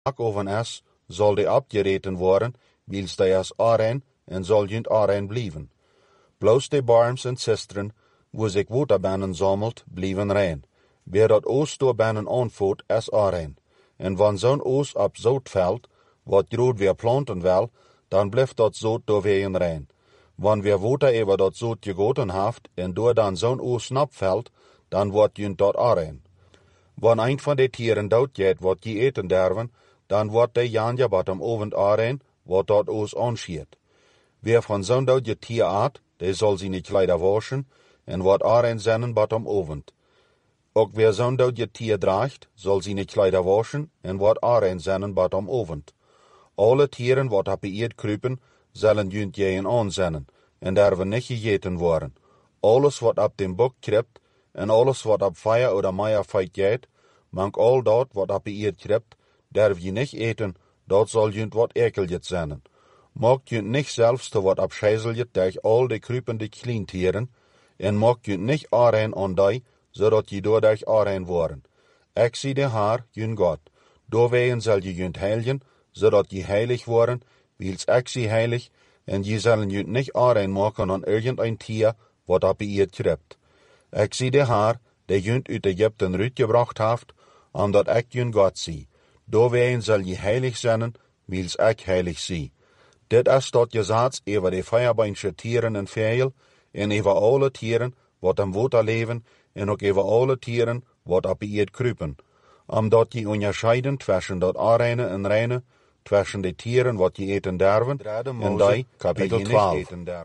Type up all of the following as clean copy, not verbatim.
oven is, zal die abgereten worden, wils die is arein en zal junt arein blijven. Bloos de barms en cistern, wo zich waterbannen zamelt, blijven rein. Weer dat oos door bannen aanvoert, is arein. En wanneer zo'n oos op zout valt, wat groot weer planten wil, dan blijft dat zout door weeën rein. Wanneer weer water over dat zout gegoten heeft, en door dan zo'n oos snap valt, dan wordt junt dat arein. Wanneer een van de tieren doodgaat wat je eten derven, dan wordt de janja batom ovend arein, wat dat oos aanschiet. Weer van zo'n doodje tier aard, die zal zijn kleider waschen, en wat arein zennen batom ovend. Ook weer zo'n doodje tier draagt, zal zijn kleider waschen, en wat arein zennen batom ovend. Alle tieren wat op de eerd kruipen, zullen junt jeën aanzennen, en derven niet gegeten worden. Alles wat op den bok kript, en alles wat op fire oder meier feit gaat, mank al dat wat op de eerd kript, derf je niet eten, dat zal junt wat ekeljet zennen. Maak junt niet zelfs te wat op scheizeljet tegen al de kruipende klientieren, en maak junt niet arein aan die, zodat je doordat arein worden. Ik zie de Heer, jun God. Doorwegen zal je junt heiligen, zodat je heilig worden, wils ik zie heilig, en je zullen junt niet arein maken aan irgendein tier, wat op de eerd kript. Ik zie de Heer, die junt uit Egypten uitgebracht heeft, omdat ik jun God zie. Doorwegen zal je heilig zijn, wils ik heilig zie. Dit is dat gezats over de vijfbeensche tieren en vijl, en over alle tieren wat am water leven, en ook over alle tieren wat op de eerd kruipen. Omdat je onderscheiden tussen dat areine en reine, tussen de tieren wat je eten derven, en die, kapitel 12.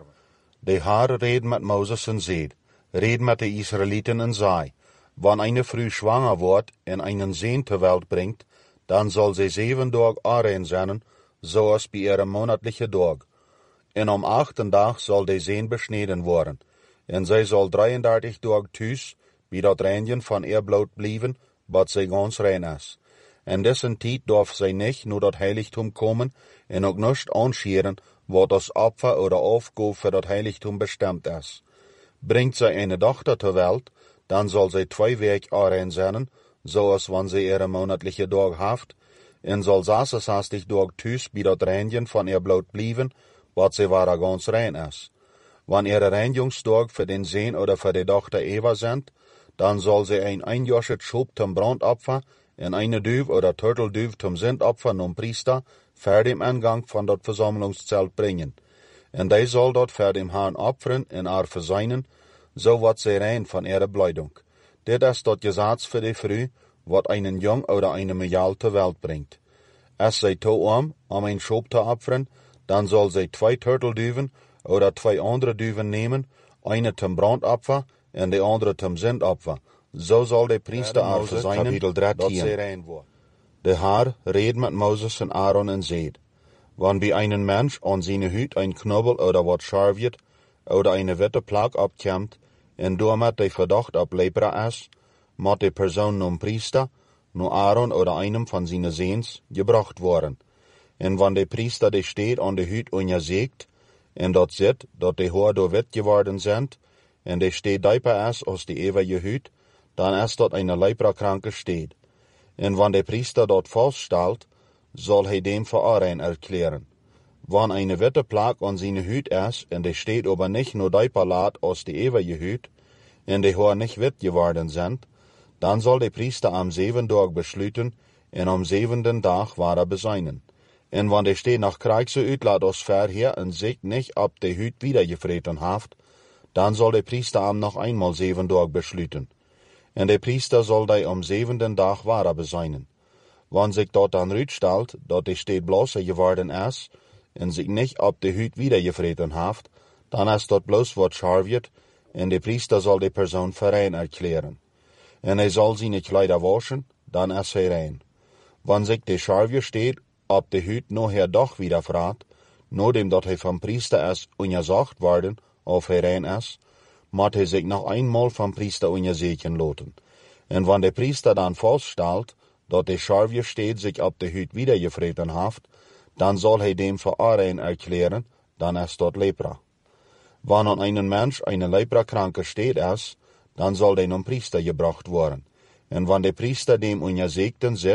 De Heer reed met Mozes en zeid, reed met de Israëlieten en zei, wanneer een vrouw zwanger wordt en een zeen ter wereld brengt, dan zal ze 7 dagen arein zijn, zoals bij ihre monatliche dag. En om 8e dag zal de zeen besneden worden, en zij zal 33 dagen thuis bij dat reinigen van ihr bloed blijven, wat zij gans rein is. En dessen tijd darf zij niet naar dat heiligtum komen, en ook niet aanscheren, wat als opfer oder aufgave voor dat heiligtum bestemd is. Brengt zij een dochter ter wereld, dan zal zij 2 weken arein zijn, zoals wanneer zij ihre monatliche dag heeft, en zal 66 dagen thuis bij dat reinigen van ihr bloed blijven, wat zij waar gans rein is. Wanneer ihre reinigingsdag voor den zeen oder voor de dochter Eva zijn, dan zal zij een eenjarsche schop zum brandopfer en een duif oder turtelduif zum zendopfer nom priester voor dem ingang van dat verzamelingszelt brengen. En die zal dat voor dem Herrn opferen en haar verzeinen, zo wat zij rein van ihre blijdung. Dit is dat gezats voor de vrouw, wat een jong oder een mejaal ter wereld brengt. Als zij toe om een schop te opferen, dan zal zij 2 turtelduiven oder 2 andere duiven nemen, eine zum brandopfer en de andere zum zendopfer. Zo zal de priester haar verzeinen, dat zij rein wordt. De Heer reed met Mozes en Aaron en zeid, wanneer bij een mens aan zijn huid een knobbel oder wat scharviert, oder een witte plak opkomt, en doormet de verdacht op lepra is, moet de persoon nom priester, no Aaron oder einem van zijn zeens, gebracht worden. En wanneer de priester de steed aan de huid onderzoekt, en dat ziet dat de haar door wit geworden zijn, en de steed dieper is als de eeuwige huid, dan is dat een leprakranke steed. En wanneer de priester dat vaststelt, zal hij dem voor arein erklären. Wanneer een witte plak aan zijn huid is, en de steed aber niet no dieper laat als de eeuwige huid, en de haar niet wit geworden zijn, dan zal de priester am 7 dag besluiten, en am 7e dag waar bezeinen. En wanneer de steed nog krijgt uitlaat als verheer en zich niet op de huid wiedergevreten heeft, dan zal de priester am nog eenmaal 7 dag besluiten. En de priester zal die am 7e dag waar bezeinen. Wanneer zich dat dan uitstelt, dat de steed bloos geworden is, en zich niet op de huid wiedergevreten heeft, dan is dat bloos wat scharviert, en de priester zal de persoon voor rein erklären. En hij zal zijn kleider waschen, dan is hij rein. Wanneer zich de scharvier steed op de huid nog her dag wieder vraagt, nadat dat hij van priester is onderzocht worden, of hij rein is, moet hij zich nog eenmaal van priester onderzoeken laten. En wanneer de priester dan vaststelt, dat de scharvier steed zich op de huid wiedergevreten heeft, dan zal hij dem voor arein erklären, dan is dat lepra. Wanneer een mens een leprakranke steed is, dan zal hij nom priester gebracht worden. En wanneer de priester dem onderzoekten zit,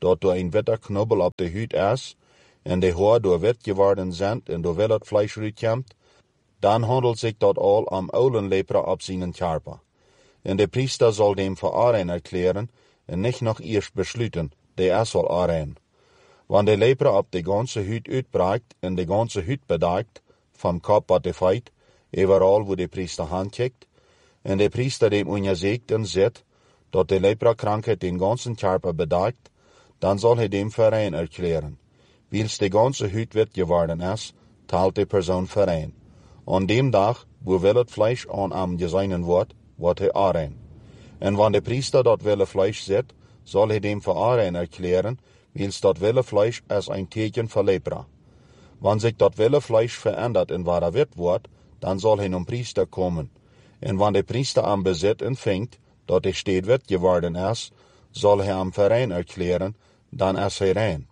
dort du ein witter Knubbel op de huid is, en de haar door wit geworden zijn en door wel het Fleisch uitkomt, dan handelt zich dat al om oude lepra op zijn Körper. En de priester soll dem für Arein erklären en nicht noch eerst besluiten, de soll Arein. Wann de lepra op de ganze huid uitbreikt en de ganze huid bedekt, vom Kopf tot de feit, overal wo de priester handkijkt, en de priester dem untersägt en zet, dat de lepra-krankheid den ganzen Körper bedekt, dan soll hij dem Verein erklären. Wils de ganze huid wit geworden is, teilt de persoon Verein. An dem Tag, wo wel het Fleisch aan am geseinen wordt hij Arein. En wann de priester dat wille Fleisch zet, soll hij dem voor Arein erklären, wils dat wille Fleisch is ein Teken voor lepra. Wann sich dat wille Fleisch verändert en waar wit wordt, dan soll hij een priester komen. En wann de priester am bezit empfängt, dat de steed wit geworden is, soll hij am Verein erklären, dan is hij rein.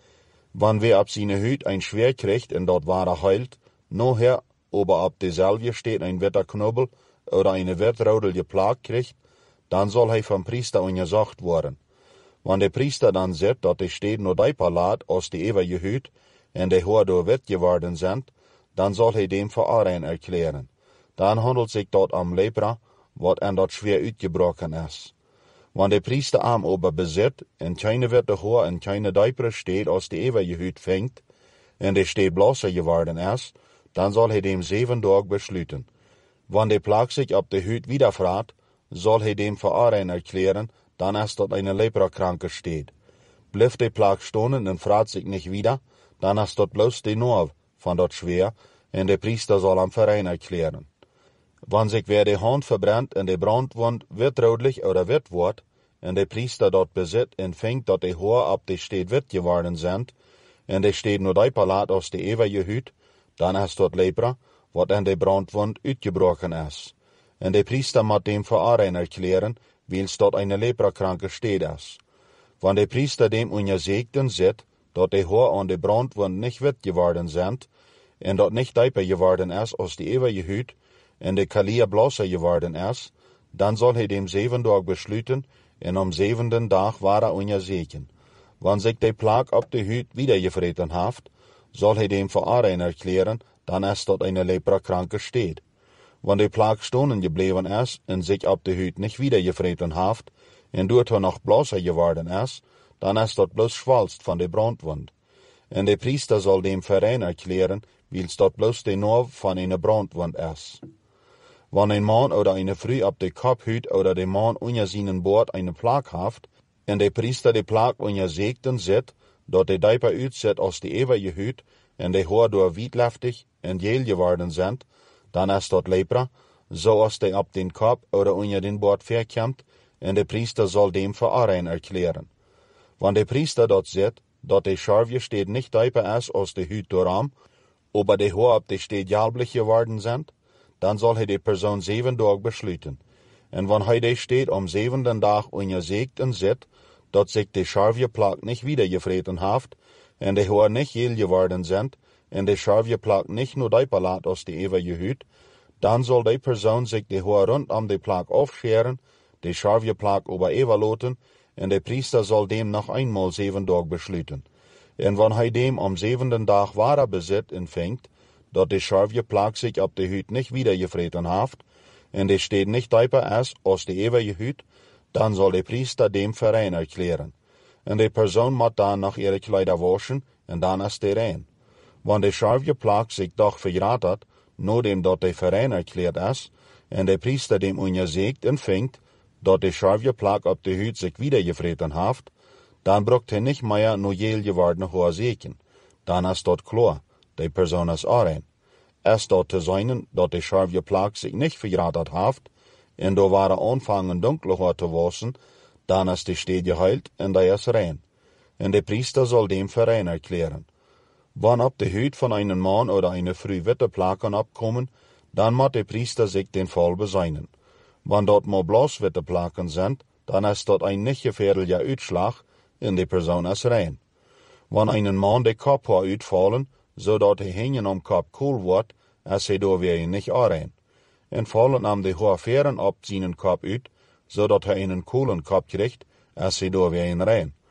Wann wir ab seine Hüt ein Schwer kriegt en dat heilt, noher, ober ab deselve steht ein witter Knubbel oder eine wittraudelige Plag kriegt, dann soll hij vom Priester untersucht worden. Wann der Priester dann sieht, dat de steed no dieper laat aus die ewige Hüt en de haar door wit geworden sind, dann soll hij dem voor Arein erklären. Dan handelt sich dort am lepra, wat en dat schwer uitgebrochen is. Wann der Priester am ober bezit en keine witte haar en keine diepere steed aus die ewige Hüt fängt, en de steed blosser geworden is, dann soll hij dem 7 Tage besluiten. Wann de Plag sich op de Hüt wiederfraagt, soll hij dem voor Arein erklären, dann ist dort eine leprakranke steed. Blijft de Plag stonen en fragt sich nicht wieder, dann ist dort bloß de Nerv von dort schwer, en de Priester soll am Verein erklären. Wann sich wer de Hand verbrennt en de Brandwund wittrötlich oder wit wordt, en de Priester dort bezit en fängt dat de Haar ab de steed wit geworden sind, en de steed nur dieper laat aus de ewige Hüt, dann ist dort lepra, wat en de Brandwund uitgebrochen is. En de Priester moet dem voor Arein erklären, wils dort eine leprakranke steed is. Wann de Priester dem untersägten zit, dat de Haar an de Brandwund nicht wit geworden sind, en dat nicht dieper geworden is aus de ewige Hüt, en de Kalia blosser geworden is, dan soll hij dem 7 Tage besluiten, en am 7. Dag war untersägen. Wann sich de Plag op de Hüt wiedergevreten haft, soll hij dem voor Arein erklären, dan is dat eine leprakranke steed. Wann de Plag stonen gebleven is en sich op de Hüt nicht wiedergevreten haft, en doordat er noch blosser geworden is, dan is dat bloß schwalst van de Brandwund. En de Priester soll dem Verein erklären, wils dat bloß de Nerv van eine Brandwund is. Wann ein Mann oder eine Frau op de Kopf hüt oder de Mann unter seinen Bord eine Plag haft, en de Priester de Plag untersägten zit, dat de dieper uitzet aus de ewige Hüt, en de Haar door wietlaftig en geel geworden sind, dan is dat lepra, zoals de op den Kopf oder unter den Bord verkommt, en de Priester soll dem voor Arein erklären. Wann de Priester dort zit, dat de Scharvje steed nicht dieper is aus de Hüt dooram, aber de Haar op de steed jalblich geworden sind, dan soll hij de persoon 7 Tage besluiten. En wann hij de steed am 7. Dag untersägt en zit, dat sich de Scharvje Plag nicht wiedergevreten haft, en de Haar nicht geel geworden sind, en de Scharvje Plag nicht nur dieper laat aus de ewige Hüt, dan soll de persoon sich de Haar rund am de Plag aufscheren, de Scharvje Plag ober everloten, en de Priester soll dem noch einmal 7 Tage besluiten. En wann hij dem am 7. Dag wahrer bezit empfängt, dat de Scharvje Plag sich op de Hüt nicht wiedergevreten haft, en de steed nicht dieper is aus de ewige Hüt, dan soll de Priester dem Verein erklären. En de persoon moet dan noch ihre Kleider waschen, en dan is de rein. Wann de Scharvje Plag sich doch verratet, nur dem dat de Verein erklärt is, en de Priester dem untersägt empfängt, dat de Scharvje Plag op de Hüt sich wiedergevreten haft, dan brukt hij nicht mehr nur geel gewordene Haar sägen. Dan is dat klar, de persoon is Arein. Es dort te zijn dat de Scharvje Plag sich nicht verratet haft, en do waren anfangen dunkle Haar te wassen, dan is de steed geheilt en de is rein. En de Priester soll dem Verein erklären. Wann op de Hüt von einem Mann oder einer Frau witte Plagen abkommen, dan moet de Priester sich den Fall beseinen. Wann dort mal bloß witte Plagen sind, dan is dat ein nicht gefährlicher Uitschlag en de persoon is rein. Wann einen Mann de Kopfhaar uitvallen, zodat hij hingen om Kopf koel wordt, is hij door weer nicht arein. En vallen am de Haarfähren op seinen Kopf uit, zodat hij einen koelen Kopf kriegt, is hij door weer rein.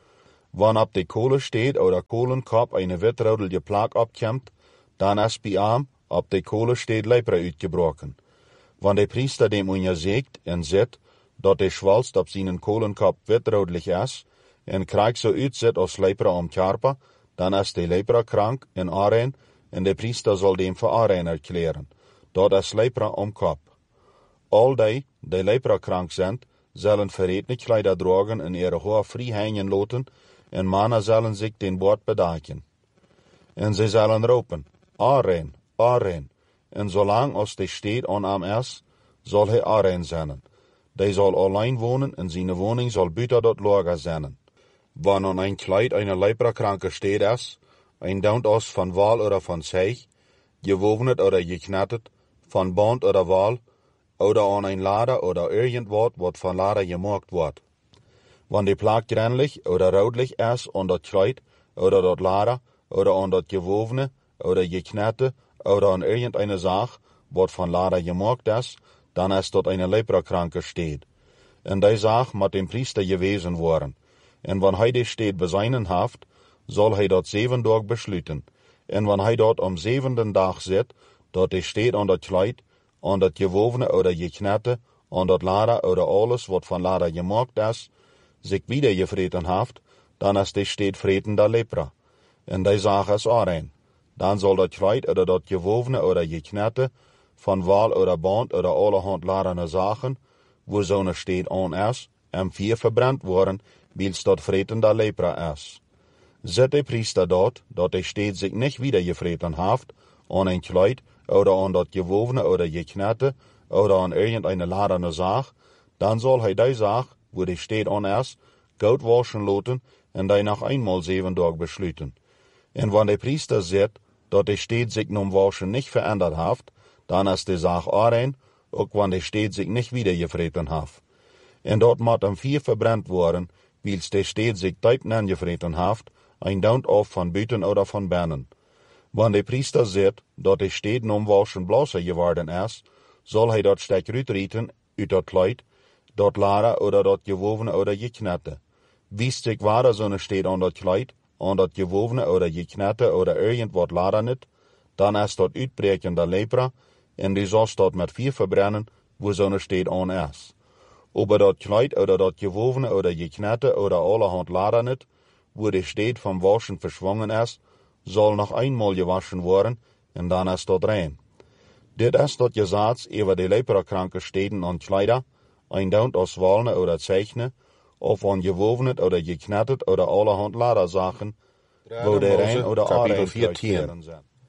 Wann op de kolen steht oder kolenkop eine witroudelige plaag opkomt, dan is bij hem op de kolen steht lepra uitgebroken. Wanneer de priester dem onderzoekt en ziet dat de schwalst op zijn kolenkop witrouwelijk is en krijgt zo uitzet als lepra om karpa, dan is de lepra krank en onrein en de priester zal dem voor onrein erklären. Dat is lepra om kop. Al die lepra krank zijn, zullen verretene kleider dragen en ihre hoofd vrij hangen laten en mannen zullen zich den bord bedekken. En ze zullen roepen, onrein, onrein. En zolang als de steed aan hem is, zal hij onrein zijn. Hij zal alleen wonen en zijn woning zal buiten dat lager zijn. Wanneer een kleid een leprakranke steed is, een daunt als van wal oder van zeeg, gewovnet oder geknattet, van band oder wal, oder aan een lader oder irgendwas wat van lader gemaakt wordt. Wanneer de plaag grenlich oder roodlich is aan dat kleid, oder dat lader, oder aan dat gewovene, oder geknatte, oder aan irgendeine zaag wat van lader gemaakt is, dan is dat een leprakranke steed. En die zaag moet dem priester gewezen worden. En wanneer hij de steed bezijnen heeft, zal hij dat 7 dagen besluiten. En wanneer hij dat om 7e dag zet, dat de steed aan dat kleid, aan dat gewovene oder geknatte, aan dat lader oder alles wat van lader gemaakt is, zich wieder gevreten heeft, dan is de steed vreten der lepra. En die zaag is onrein. Dan zal dat kleid oder dat gewovene oder geknatte, van wal oder band oder allerhand laderne zaken, wo zo'n steed aan is, en 4 verbrand worden, wils dat vreten der lepra is. Zet de priester dat de steed zich niet wieder gevreten heeft, aan een kleid, oder aan dat gewovene oder geknatte, oder aan irgendeine laderne zaag, dan zal hij die zaag, wo de steed aan is, goud waschen laten, en die nog eenmaal 7 dagen besluiten. En wanneer de priester ziet, dat de steed zich nom waschen niet veranderd heeft, dan is de zaak onrein, ook wanneer de steed zich niet wieder gevreten heeft. En dat moet om 4 verbrand worden, wils de steed zich diep gevreten heeft, een daunt of van buiten oder van binnen. Wanneer de priester ziet, dat de steed nom waschen blasser geworden is, zal hij dat stek uitrieten uit dat kleid, dat lader oder dat gewovene oder geknatte. Wiest zich waar zo'n steed aan dat kleid, aan dat gewovene oder geknatte oder irgendwat lader niet, dan is dat uitbreken der lepra, en die zal dat met 4 verbrennen, wo zo'n steed aan is. Over dat kleid oder dat gewovene oder geknatte oder allerhand lader niet, wo de steed van waschen verschwongen is, zal nog eenmaal gewaschen worden, en dan is dat rein. Dit is dat gezaats over de leprakranke steden aan kleider, een daunt als walne oder zeichne, of aan gewovene oder geknattet oder allerhand laderzaken, wo de rein oder onrein 14.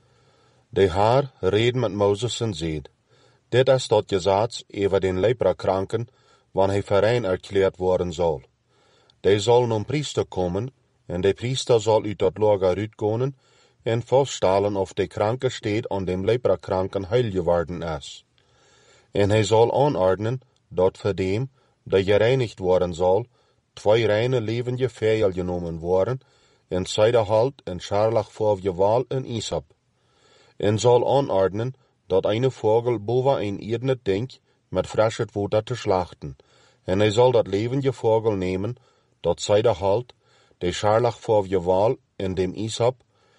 De Haar reden met Mozes en zeid, dit is dat gezaats over den leprakranken, wanneer hij verein erklärt worden zal. De zal nom priester komen, en de priester zal uit dat lager uitkomen, en vaststellen of de kranke steed aan dem leprakranken heil geworden is. En hij zal aanordnen, dat voor dem, dat gereinigd worden zal, 2 reine levende vijel genomen worden, en zijderhalt en scharlach voor wal en isop. En zal aanordnen, dat eine vogel boven een irdene denk, met frische water te slachten. En hij zal dat levende vogel nemen, dat zijderhalt, de scharlach voor wal en dem isop,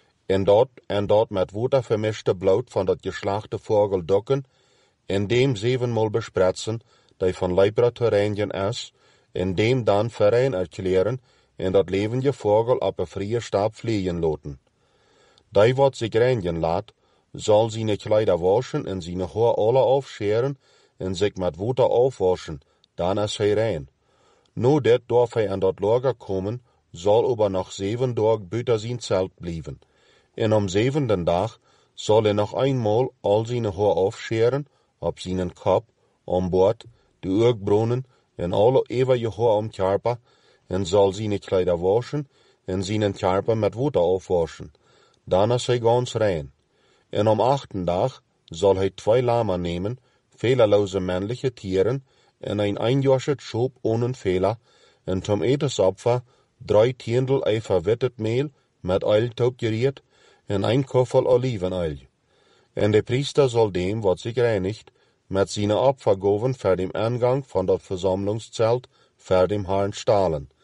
en dat met water vermischte bloed van dat geslachte vogel dokken, en dem 7-maal bespretsen, die van lepra te reinigen is, en dem dan verein erklären, en dat levende vogel op een vrije stap vliegen laten. Die wat zich reinigen laat, zal zijn kleider waschen en zijn haar alle afscheren, en zich met water afwaschen, dan is hij rein. Nu dit darf hij aan dat lager komen, zal over nog 7 dagen buiten zijn zelt blijven. En om 7e dag zal hij nog eenmaal al zijn haar afscheren, op zijn kop, om boord, de oogbronnen, en alle eeuwige haar om karpa, en zal zijn kleider waschen, en zijn karpa met water afwaschen. Dan is hij gans rein. En om 8e dag zal hij 2 lamen nemen, fehlerloze männliche tieren, en een einjaschet schoop ohne Fehler, en zum Etesopfer 3 tiendel ei verwittet meel, met oil toepgeriert, en 1 koffel olivenoil. En de priester zal dem, wat zich reinigt, met zijn opfergoven voor dem aangang van dat versamlingszelt voor dem Herrn stalen.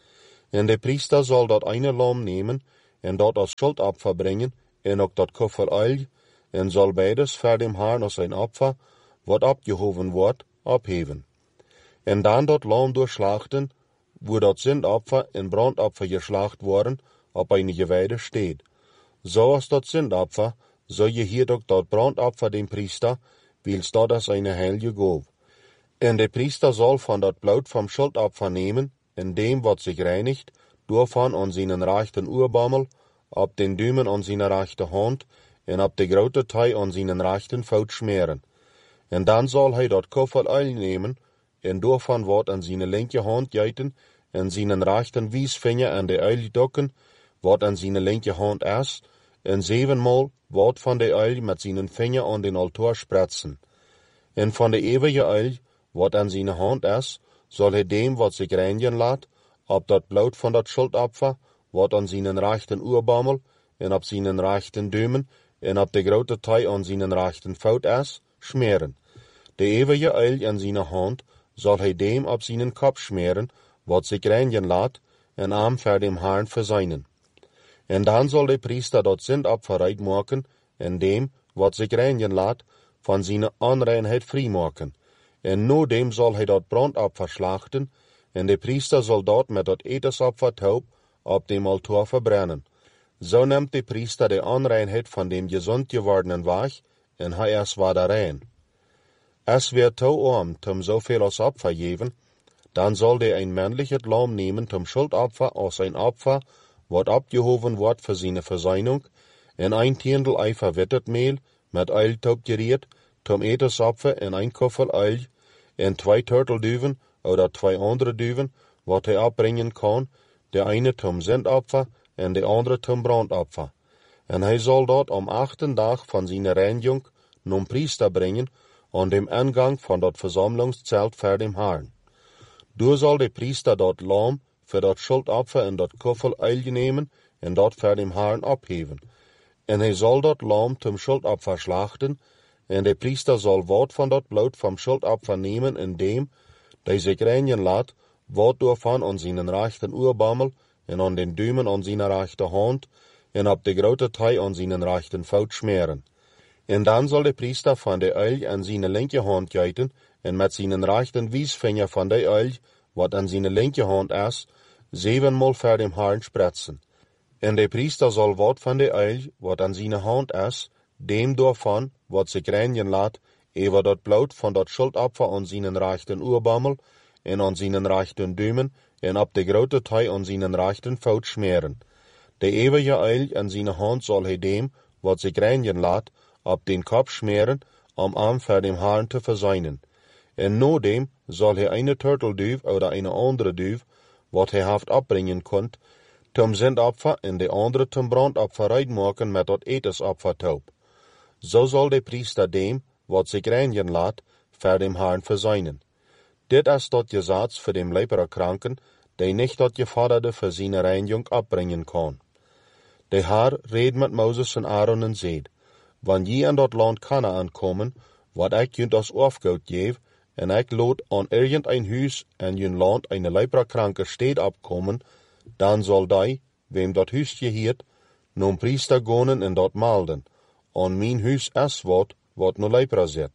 En de priester zal dat ene lam nemen en dat als schuldopfer brengen en ook dat koffel olie en zal beides voor dem Herrn als een opfer, wat opgehoven wordt, opheven. En dan dat lam doorslachten, wo dat zindopfer en brandopfer geslacht worden op een gewijde steed. Zoals dat zindopfer, zo je hier ook dat brandopfer dem priester, wils dat als een heilige goof. En de priester zal van dat bloed van schuldopfer nemen, en dem wat zich reinigt, doorvan aan zijn rechten oorbammel, op den duimen aan zijn rechte hand, en op de grote tij aan zijn rechten voet smeren. En dan zal hij dat koffel olie nemen, en doorvan wat aan zijn linker hand gieten, en zijn rechten wijsvinger aan de olie dokken, wat aan zijn linker hand is, en 7-maal wat van de olie met zijn vinger aan den altaar spretsen. En van de eeuwige olie, wat aan zijn hand is, zal hij dem wat zich reinigen laat, op dat bloed van dat schuldopfer, wat aan zijn rechten oorbammel, en op zijn rechten duimen, en op de grote tij aan zijn rechten voet is, smeren. De eeuwige olie aan zijn hand zal hij dem op zijn kop smeren, wat zich reinigen laat, en arm voor dem Herrn verzijnen. En dan zal de priester dat zindopfer uitmaken, en dem, wat zich reinigen laat, van zijn onreinheid vrijmaken. En no dem zal hij dat brandopfer slachten, en de priester zal dat met dat etensopfer taub op dem altaar verbrennen. Zo neemt de priester de onreinheid van dem gezond gewordenen weg, en hij is weder rein. Als weer te arm tom zoveel als opfer geven, dan zal de een mannelijk het lam nemen tom schuldopfer als een opfer, wat opgehoven wordt voor zijn verzuining, en een tiendel ei verwittet meel met olie taub gereed, tom etensopfer en een koffel olie, en 2 turtelduiven, oder 2 andere duiven, wat hij opbrengen kan, de ene tom zindopfer en de andere tom brandopfer. En hij zal dat om 8e dag van zijn reiniging nom priester brengen, aan dem ingang van dat verzamelingszelt voor dem Herrn. Door zal de priester dat lam voor dat schuldopfer en dat koffel olie nemen, en dat voor dem Herrn opheven. En hij zal dat lam tom schuldopfer slachten, en de priester zal wat van dat bloed van schuldopfer nemen en dem, die zich reinigen laat, wat doorvan aan zijn rechten oorbammel, en aan den duimen aan zijn rechte hand, en op de grote tij aan zijn rechten voet smeren. En dan zal de priester van de olie aan zijn linkerhand gieten, en met zijn rechten wijsvinger van de olie, wat aan zijn linkerhand is, 7-maal voor dem Herrn spretsen. En de priester zal wat van de olie, wat aan zijn hand is, dem doorvan, wat zich reinigen laat, over dat bloed van dat schuldopfer aan zijn rechten oorbammel, en aan zijn rechten duimen, en op de grote tij aan zijn rechten voet smeren. De eeuwige olie aan zijn hand zal hij dem, wat zich reinigen laat, op den kop smeren, om aan voor dem Herrn te verzuinen. En no dem zal hij een turtelduif oder een andere duif, wat hij heeft opbrengen kunt, tom zindopfer en de andere tom brandopfer uitmaken met dat etensopfer taub. Zo zal de priester dem, wat zich reinigen laat, voor dem Herrn verzuinen. Dit is dat gezats voor dem leperkranken, die niet dat gevorderde voor zijn reiniging opbrengen kan. De Heer reed met Mozes en Aaron en zeid, wanneer je in dat land Kanaan komen, wat ik junt als afgoed geef, en ik lood aan irgendein huis in jun land een leperkranke steed opkomen, dan zal die, wem dat huis geheert, nom priester gonen en dat melden, aan mijn huis is wat no lepra zit.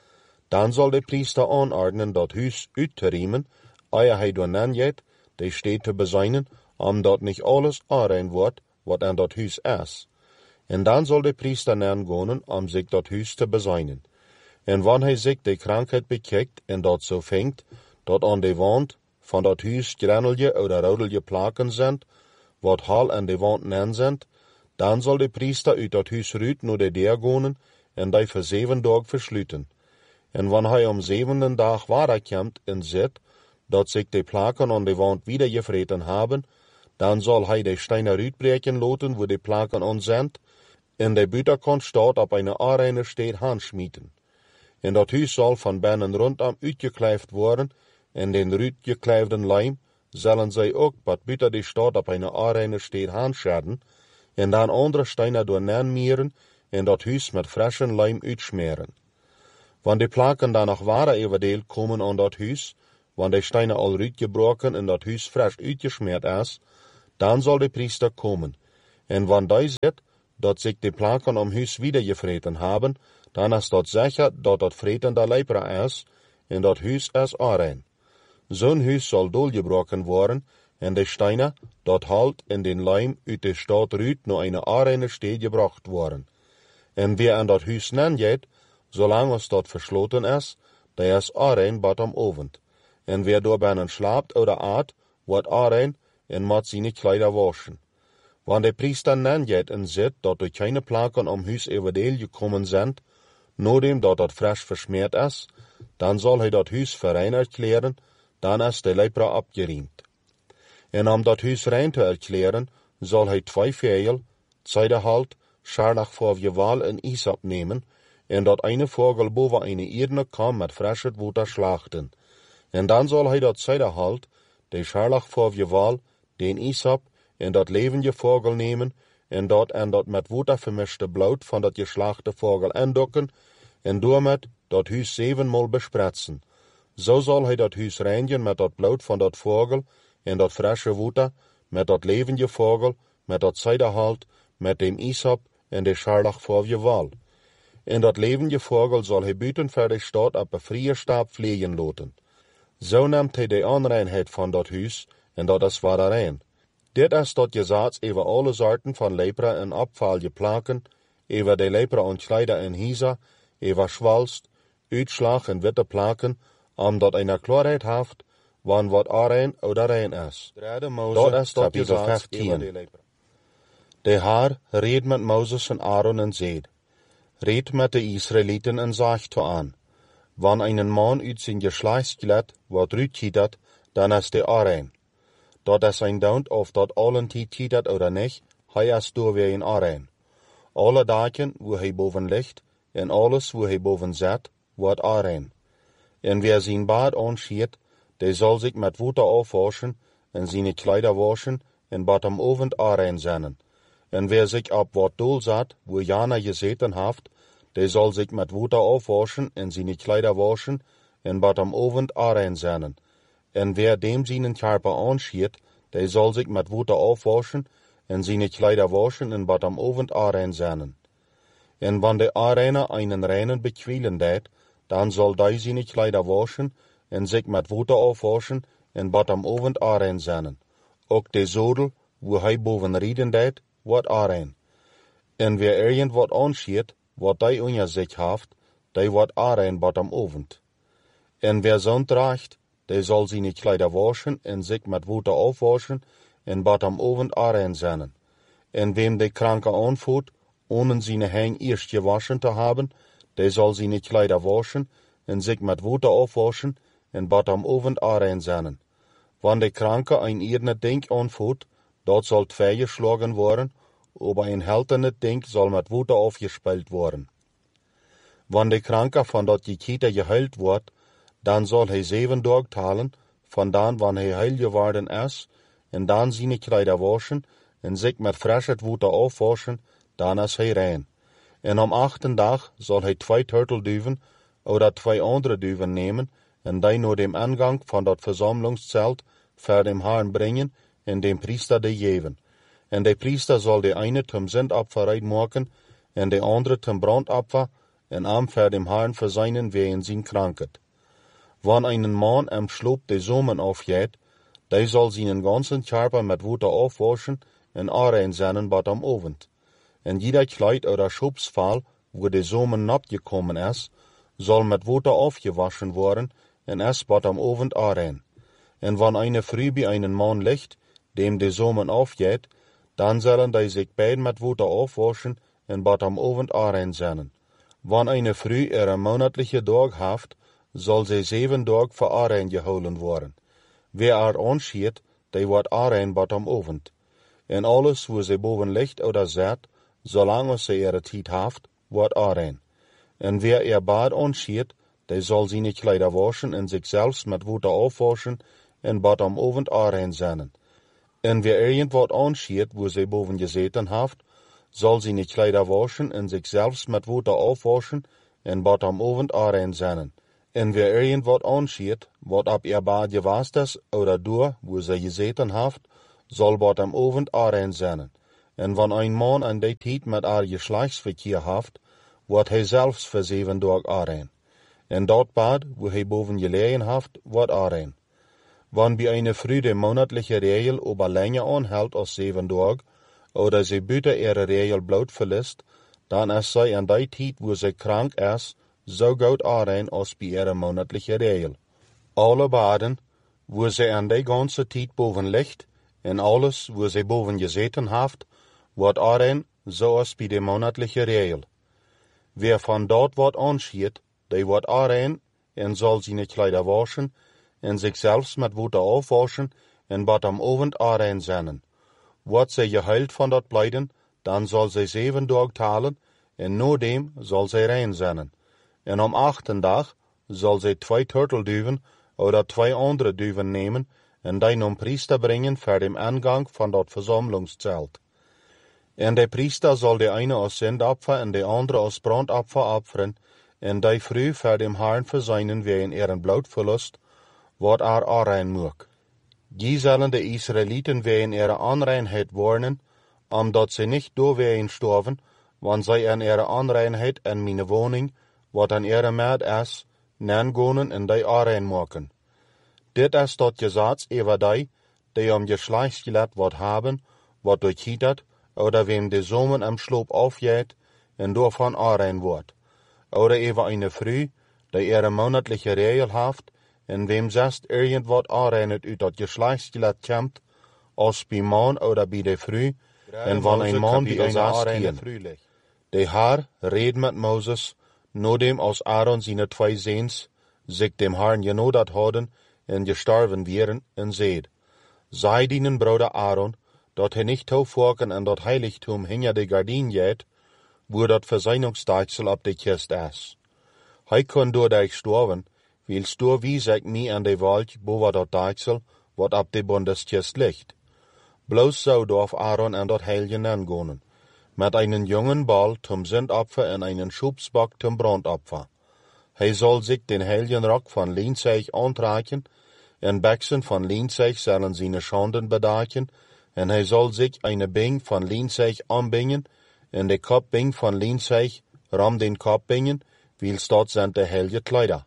Dan zal de priester aanordenen dat huis uit te riemen, eer hij door nanjet, de steed te bezuinen, omdat niet alles aanrein wordt, wat aan dat huis is. En dan zal de priester naangonen om zich dat huis te bezuinen. En wanneer hij zich de krankheid bekijkt en dat zo vindt, dat aan de wand van dat huis granelje oder rodelje plaken zijn, wat hal aan de wand nan zijn, dan zal de priester uit dat huis ruit naar de deur gonen en die voor 7 dagen versluiten. En wanneer hij om 7e dag wederkomt en ziet, dat zich de plaken aan de wand wieder gevreten hebben, dan zal hij de steinen uitbreken laten waar de plaken aan zijn, en de buitenkant staat op een aanreine steed aanschmieten. En dat huis zal van binnen rondom uitgeklijfd worden, en den uitgeklijfden lijm zullen zij ook wat buiten de stad op een aanreine steed aanscheren, en dan andere steinen door nanmieren, en dat huis met frisse lijm uitsmeren. Wanneer de plaken dan nog ware everdeel komen aan dat huis, wanneer de stenen al uitgebroken en dat huis fresh uitgesmeerd is, dan zal de priester komen. En wanneer hij ziet dat zich de planken om huis wiedergevreten hebben, dan is dat zeker dat dat vretende lepra is, en dat huis is onrein. Zo'n huis zal doorgebroken worden, en de stenen, dat halt en den lijm uit de stad Ruut naar een onreine stad gebracht worden. En wie aan dat huis nangeet, zolang als dat versloten is, die is onrein tot avond. En wie door binnen slaapt oder aat, wordt onrein en moet zijn kleider waschen. Wanneer de priester nangeet en ziet dat er keine planken om huis everdeel gekomen zijn, nadat dat fresh versmeerd is, dan zal hij dat huis verein erklären, dan is de lepra opgeriemd. En om dat huis rein te erklären, zal hij 2 vegel, zijdehalt, scharlachvorfjewaal en isop nemen, en dat ene vogel boven een eerdene kam met frische water slachten. En dan zal hij dat zijdehalt, de scharlachvorfjewaal, den isop, en dat levende vogel nemen, en dat met water vermischte bloed van dat geslachte vogel indokken, en doormet dat huis 7-maal bespretsen. Zo zal hij dat huis reinigen met dat bloed van dat vogel, en dat frische water, met dat levende vogel, met dat zijdehalt, met dem isop en de scharlachvorfjewaal. En dat levende vogel zal hij buiten voor de stad op een vrije staap vliegen laten. Zo neemt hij de onreinheid van dat huis, en dat is waar rein. Dit is dat gezats over alle soorten van lepra en opvalje planken, over de lepra ontkleider en hiza, over schwalst, uitslag en witte planken, omdat een klaarheid heeft, wanneer wat onrein oder rein is. Dat is dat gezats over de lepra. De Heer reed met Mozes en Aaron en zei, reed met de Israëlieten en zegt toe aan, wanneer een man uit zijn geslachtskled wordt uitgietert, dan is de onrein. Dat is een dood of dat allen tijd gietert oder niet, hij is doorweer een onrein. Alle dagen waar hij boven ligt, en alles waar hij boven zit, wordt onrein. En wie zijn baard aanschiet, die zal zich met water afwaschen, en zijn kleider waschen, en tot am avond onrein zijn. En wie zich op wat doel zat, waar Jana gezeten heeft, die zal zich met water afwaschen, en zijn kleider waschen, en tot am avond onrein zijn. En wie dem zijn körper aanschiet, die zal zich met water afwaschen, en zijn kleider waschen, en tot am avond onrein zijn. En wanneer de onreine einen reinen bekwielen deed, dan zal hij zijn kleider waschen, en zich met water afwaschen, en tot am avond onrein zijn. Ook de zodel, waar hij boven rieden deed, wordt onrein. En wie irgend wat aanschiet, wat hij onder zich heeft, die wordt onrein tot am avond. En wie zo'n draagt, die zal zijn kleider waschen, en zich met water afwaschen, en tot am avond onrein zijn. En wem de kranke aanvoert, ohne zijn heen eerst gewaschen te hebben, die zal zijn kleider waschen, en zich met water afwaschen, en tot am avond onrein zijn. Wanneer de kranke een eerdene ding aanvoert, dat zal 2 geslagen worden, aber een heltende ding zal met water afgespeeld worden. Wanneer de kranke van dat gekiete geheild wordt, dan zal hij 7 dagen talen, vandaan wanneer hij heil geworden is, en dan zijn kleider waschen, en zich met frische water afwaschen, dan is hij rein. En om 8e dag zal hij 2 turtelduiven, oder 2 andere duiven nemen, en die naar dem ingang van dat verzamelingszelt voor dem Herrn brengen, en dem priester die geven. En de priester zal de ene zum zendopfer maken, en de andere zum brandopfer, en am voor dem Herrn verzijnen wegen zijn krankheid. Wanneer een man am sloop de zomen afgeet, die zal zijn ganzen körper met water afwaschen, en onrein zijn tot am avond. En jeder kleid oder schubsval, waar de zomen opgekomen is, zal met water afgewaschen worden, en is tot am avond onrein. En wanneer eine früh bij einen man ligt, dem de zomen afgeet, dan zullen die zich beiden met water afwaschen, en tot am avond onrein zijn. Wanneer eine früh een monatliche dag heeft, zal ze 7 dagen voor onrein gehouden worden. Wie aanschiet, die wordt onrein tot am avond. En alles waar ze boven ligt oder zit, zolang ze ihre tijd heeft, wordt onrein. En wie baard aanschiet, die zal zijn kleider waschen en zichzelf met water afwaschen, en tot am avond onrein zijn. En wie irgend wat aanschiet, waar ze boven gezeten heeft, zal zijn kleider waschen en zichzelf met water afwaschen, en tot am avond onrein zijn. En wer irgendwat anschiet, wat ab ihr Bad gewast is, oder door, wo sie gezeten haft, soll bot am Abend aanrein zijn. En wann ein Mann an die tijd met haar Geschlechtsverkehr haft, wordt hij zelfs voor 7 dagen aanrein. En dat Bad, wo hij boven gelegen haft, wordt aanrein. Wann bij eine Frau de monatliche Regel aber länger anhält als 7 Tage, oder sie buiten ihre Regel bloot verlässt, dann ist sie an die tijd, wo sie krank ist, so gut aanrein als bij ihre monatliche Regel. Alle Baden, wo sie an die ganze tijd boven ligt, en alles, wo sie boven gezeten haft, wordt aanrein zoals bij de monatliche Regel. Wer van dort wat anschiet, die wordt aanrein en zal zijn Kleider waschen en zichzelfs met water afwaschen en wat am Abend aanrein zijn. Wordt zij geheilt van dat blijden, dan zal zij 7 dagen talen en na dem zal zij rein zijn. En am 8. dag zal zij 2 turtelduwen oder 2 andere duwen nemen en die nom Priester brengen voor dem Eingang van dat Versammlungszelt. En de Priester zal de eine als Sündopfer en de andere als Brandopfer opferen, en die Frau voor dem Herrn verseinen wegen ihren Blutverlust, wat aanrein moet. Die zullen de Israeliten wegen ihre Anreinheit warnen, omdat sie nicht doorwegen sterven, wann zij an ihre Anreinheit en meine Wohnung, wat an ihre Maat is, nangonen en die aanrein maken. Dit is dat Gesetz über die am Geschlechtsgeleit wat haben, wat durchhietert, oder wem de Somen am Schloop aufgeht, en davon aanrein wordt. Oder über eine Frau, die ihre monatliche Regel haft, en wem zest irgendwat aanreinet uit dat Geschlechtsgeleit komt, als bij man oder bij de Frau, en wann ein Mann bij eine aanreine Frau ligt. De Herr reed met Moses, nodem als Aaron seine 2 Seens, sich dem Herrn genodat hadden, en gestorven wären, en zeid, sei dienen Bruder Aaron, dat hij nicht hoofdvorken en dat heiligtum hinter de gardien geht, wo dat Verseinungsdeichsel op de kist is. Hij kon door dich sterven, wils door wies ik mij aan de wald boven dat deichsel, wat op de bundeskist ligt. Bloos zo dorf Aaron en dat heilige aangonen, met einen jungen Ball zum Sündopfer en einen Schubsbock zum Brandopfer. Hij zal zich den heiligen Rock van Leinzeug aantrekken, en Bechsen van Leinzeug zullen seine Schanden bedecken, en hij zal zich eine Bing van Leinzeug anbingen, en de Kopbing van Leinzeug ram den Kopf bingen, wils dat zijn de heilige Kleider.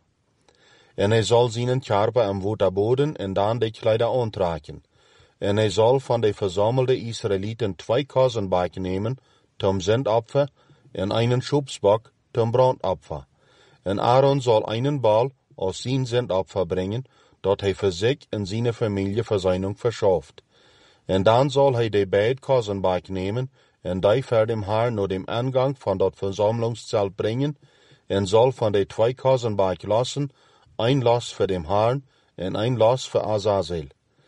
En hij zal seinen Körper am Waterboden en dan de Kleider aantrekken. En hij zal van de verzamelde Israeliten 2 Kosenbalken nemen, zum Sündopfer, en einen Schubsbock zum Brandopfer. En Aaron zal einen Ball als zijn Sündopfer bringen, dat hij voor zich en zijn Familie Verseinung verschafft. En dan zal hij de beide Kosenbalken nemen, en die voor dem Herrn naar dem Eingang van dat Versammlungszelt bringen, en zal van de 2 Kosenbalken lassen, ein Los für dem Herrn en ein Los für Azazel.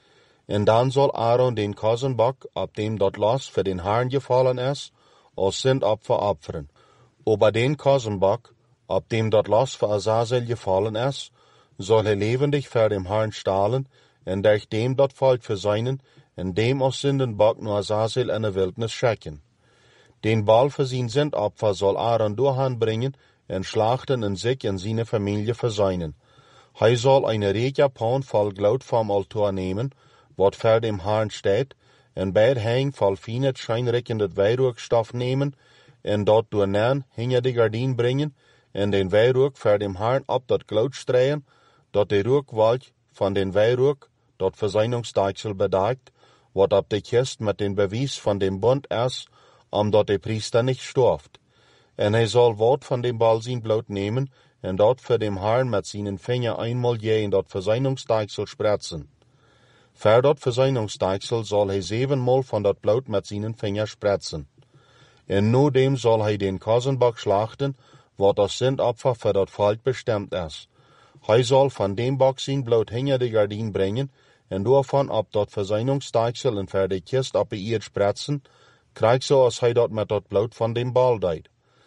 En dan zal Aaron den Kosenbock, op dem dat Los für den Herrn gefallen ist, als Sündopfer opferen. Aber den Kosenbock, op dem dat Los für Azazel gefallen ist, soll er lebendig für dem Herrn stahlen, en durch dem dat Volk verseinen, en dem als Sündenbock nur Azazel in der Wildnis schicken. Den Ball für sein Sündopfer soll Aaron durchhand bringen, en schlachten en sich en seine Familie verseinen. Hij soll eine Regenpan voll Glut vom Altar nehmen, wat für dem Herrn steht, en beid hang voll feinet scheinrickendet Weihrauchstoff nemen, en dat door nan hinter die Gardien bringen, en den Weihrauch für dem Herrn op dat Glut streien, dat de Rauchwolk van den Weihrauch dat Verseinungsdeichsel bedeckt, wat op de Kist met den Beweis van dem Bund is, omdat de Priester nicht storft. En hij zal wat van dem Ball sein Blut nemen, en dat für dem Herrn met seinen Finger einmal je in dat Verseinungsdeichsel spritzen. Für dat Verseinungsdeichsel soll hij 7-mal van dat Blut met seinen Finger spritzen. En nu dem soll hij den Kosenbock schlachten, wat das Sündopfer für dat Volk bestimmt is. Hij zal van dem Bock sein Blut hinter die Gardien bringen, en daarvan op dat Verseinungsdeichsel en für die Kist op die Erd spritzen, krijgt so als hij dat met dat Blut van dem Ball deed.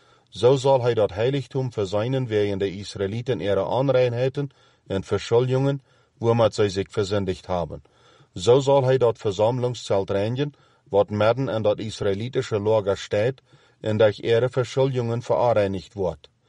So soll hij dat Heiligtum verseinen wegen der Israeliten ihre Anreinheiten en Verschuldungen, womit sie sich versündigt haben. So soll hij dat Versammlungszelt reinigen, wat midden in dat israelitische Lager steht, en durch ihre Verschuldungen vereinigt wird.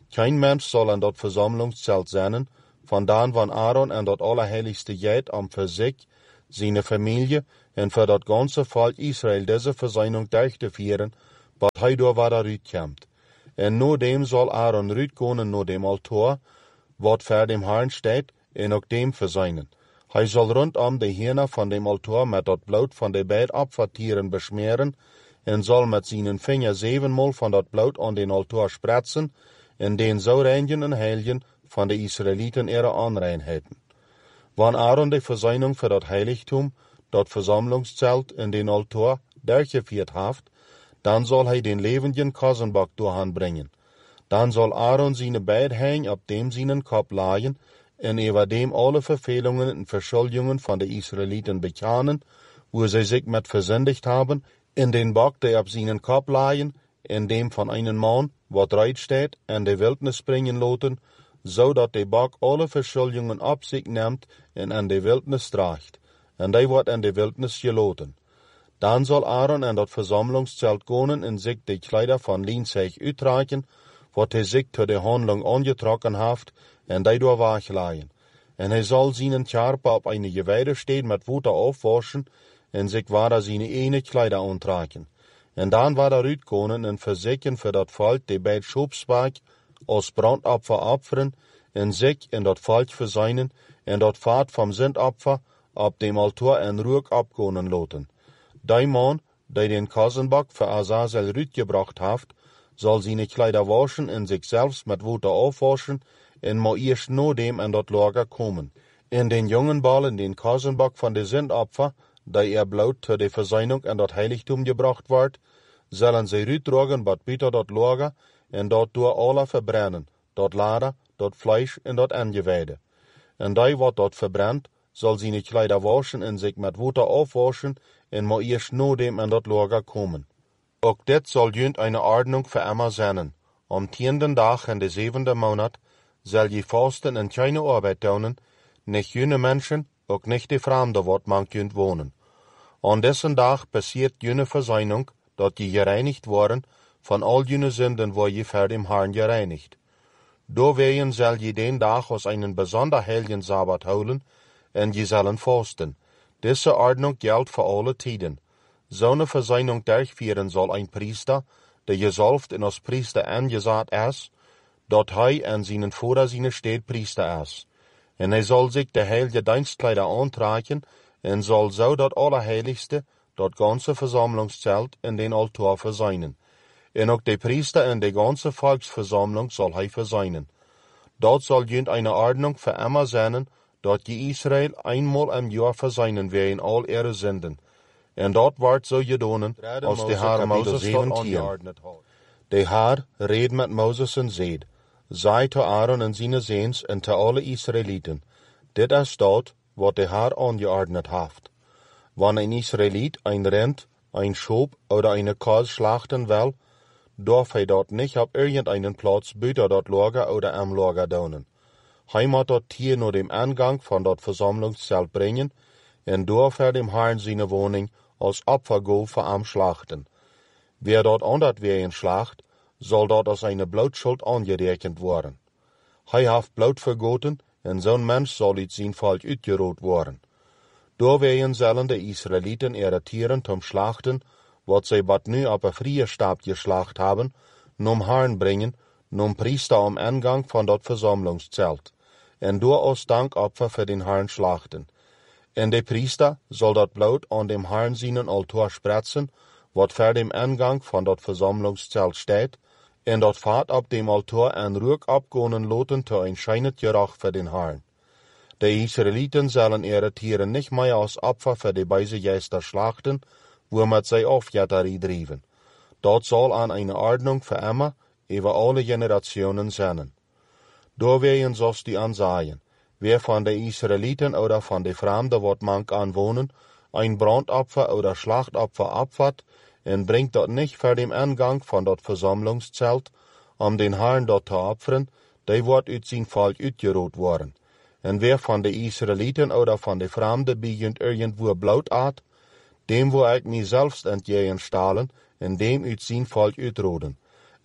Kein Mensch soll an dat Versammlungszelt zijn, vandaan van Aaron en dat Allerheiligste geht am für sich, seine Familie en für dat ganze Volk Israel diese Verseinung durchzuführen, wat hij door waar uitkomt. En no dem soll Aaron uitkomen no dem Altar, wat voor dem Herrn steht, en ook dem verseinen. Hij zal rondom de Hirne van dem Altar met dat bloed van de beide Opfertieren besmeren, en zal met zijn vinger 7-mal van dat bloed aan den Altar spritsen, en den zo reinigen en heiligen van de Israëlieten ihre Onreinheiten. Wanneer Aaron de verseinung voor dat heiligtum, dat Versammlungszelt en den Altar durchgeführt heeft, dan zal hij den levenden Kassenbak doorhanbringen. Dan zal Aaron zijn beide hang op dem seinen Kopf laaien, en über dem alle Verfehlungen und Verschuldungen von den Israeliten bekennen, wo sie sich mit versündigt haben, in den Bock, der auf seinen Kopf laaien, in dem von einem Mann, wat reit steht, in die Wildnis bringen loten, so dat der Bock alle Verschuldungen auf sich nimmt und in die Wildnis tragt, en die wordt in die Wildnis geloten. Dan zal Aaron in dat Versammlungszelt gaan en zich de Kleider van Lienzeug uittragen, wat hij zich tot de Handlung angetrokken heeft, en die door wegleien. En hij zal zijn Karper op een geweide steen met water afwaschen, en zich waar zijn ene Kleider aantragen. En dan waar er uitkomen en verzekken voor dat volk die bij het Schopswerk als brandopfer opferen, en zich in dat volk verseinen, en dat vaat vom Sündopfer op dem Altar en rook opkomen loten. Die man, die den Kassenbak für Azazel uitgebracht heeft, zal zijn Kleider waschen en zich zelfs met water afwaschen, en moet eerst no dem in dat Lager komen. En den jongen ballen den Kassenbak van de Sündopfer, die bloed tot de verseinung in dat heiligtum gebracht wordt, zullen ze uitdragen wat buiten dat Lager, en dat door alle verbrennen, dat Lader, dat Fleisch en dat Angeweide. En die wat dat verbrennt, zal zijn Kleider waschen en zich met water afwaschen, en moet eerst no dem in dat Lager komen. Ook dit zal junt eine Ordnung für immer zijn. Am 10. Dag in de 7e Monat zal je vasten en keine Arbeit doen, nicht jene Menschen, ook nicht die Fremde, wat man kunt wohnen. An dessen Dag passiert jene Verseinung, dat je gereinigt worden von all jene Sünden, wo je für dem Herrn gereinigt. Doorwegen zal je den Dag als einen besonder heiligen Sabbat houden, en je zullen fasten. Diese Ordnung geldt für alle Tiden. Zo'n Verseinung durchführen soll ein Priester, der gesalbt en als Priester angesagt ist, dat hij en zijn Vader zijn Steedpriester is. En hij zal zich de heilige Dienstkleider aantragen, en zal zo dat Allerheiligste, dat ganze Versammlungszelt in den Altar verseinen. En ook de Priester en de ganze Volksversammlung zal hij verseinen. Dat zal junt eine Ordnung für immer zijn, dat je Israel einmal im Jahr verseinen werden all ihre Sünden. En dat wordt zo gedaan, als de Heer Moses 17. De Heer reed met Moses en zeid, zei te Aaron en zijn zoons en te alle Israëlieten, dit is dat, wat de Heer aangeordnet heeft. Wanneer een Israëliet een Rind, een Schop oder eine Kals schlachten wil, darf hij dat niet op irgendeinen Platz buiten dat Lager oder am Lager doen. Hij moet dat Tier naar dem Eingang van dat Versammlungszelt brengen, en darf er dem Herrn seine Wohnung als Opfergolf für am schlachten. Wer dort andert wegen schlacht, soll dort als eine Blutschuld angerechnet worden. Hij heeft bloed vergoten, en zo'n mens zal uit zijn volk uitgeroot worden. Doorwegen zullen de Israëlieten ihre Tieren zum Schlachten, wat zij wat nu op een vrije Stab geschlacht hebben, nom Herrn brengen, nom Priester am Eingang van dat Versammlungszelt, en door als Dankopfer für den Herrn schlachten. En de Priester soll dat bloed an dem Herrn seinen Altar spritzen, wat für dem Eingang van dat Versammlungszelt steht, en dat vaat op dem Altar en rook opgonen loten te een schijnet gerach für den Herrn. De Israeliten zullen ihre Tieren nicht mehr als Opfer für die beise Geister schlachten, womit zij Aufjäterie driven. Dat soll an eine Ordnung für immer über alle Generationen sein. Doorwegen sollst die ansagen, wer von den Israeliten oder von den Fremden wat mank anwohnen, ein Brandopfer oder Schlachtopfer opfert, en bringt dat nicht für den Eingang von dat Versammlungszelt, den Herrn dort te opferen, die wordt uit zijn volk uitgeroot worden. En wer von den Israeliten oder von den Fremden begint irgendwo bloed at, dem wo ik mij zelfs entgegen stalen, en dem uit zijn volk uitroden.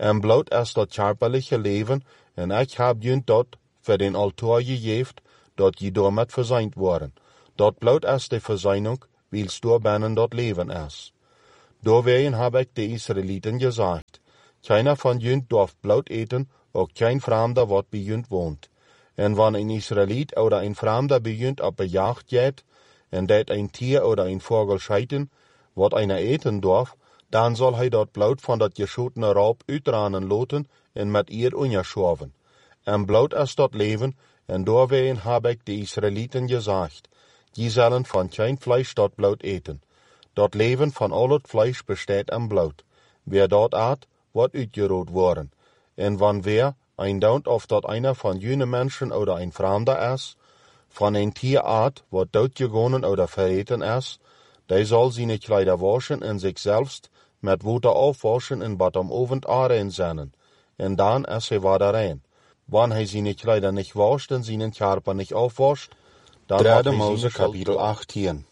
En bloot als dat charpelige leven, en ik heb junt dat voor den altaar gegeven, dat je door met verzeind worden. Dat bloot als de verzeining, wils door binnen dat leven is. Doorwegen heb ik de Israëlieten gezegd, keiner van junt dorf bloot eten, ook geen vreemde wat bij junt woont. En wanneer een Israëliet oder een vreemde bij junt op de jacht gaat, en dat een tier oder een vogel schieten, wat einer eten dorf, dan zal hij dat bloot van dat geschotene raap uitranen laten en met eer onderschoven. En bloot als dat leven, en doorwegen heb ik de Israëlieten gezegd, die zullen van geen vlees dat bloot eten. Dat leven van al het vlees bestaat aan bloot. Wie dat eet, wordt uitgerood worden. En wanneer een dood of dat einer van jene mensen oder een vreemde is, van een tier eet, wat doodgegaan oder verreten is, die zal zijn kleider waschen en zichzelf met water afwaschen en bad om avond aanrein zijn. En dan is hij weer rein. Wanneer hij zijn kleider niet wascht en zijn körper niet afwascht, dan wordt hij Moses kapitel 18.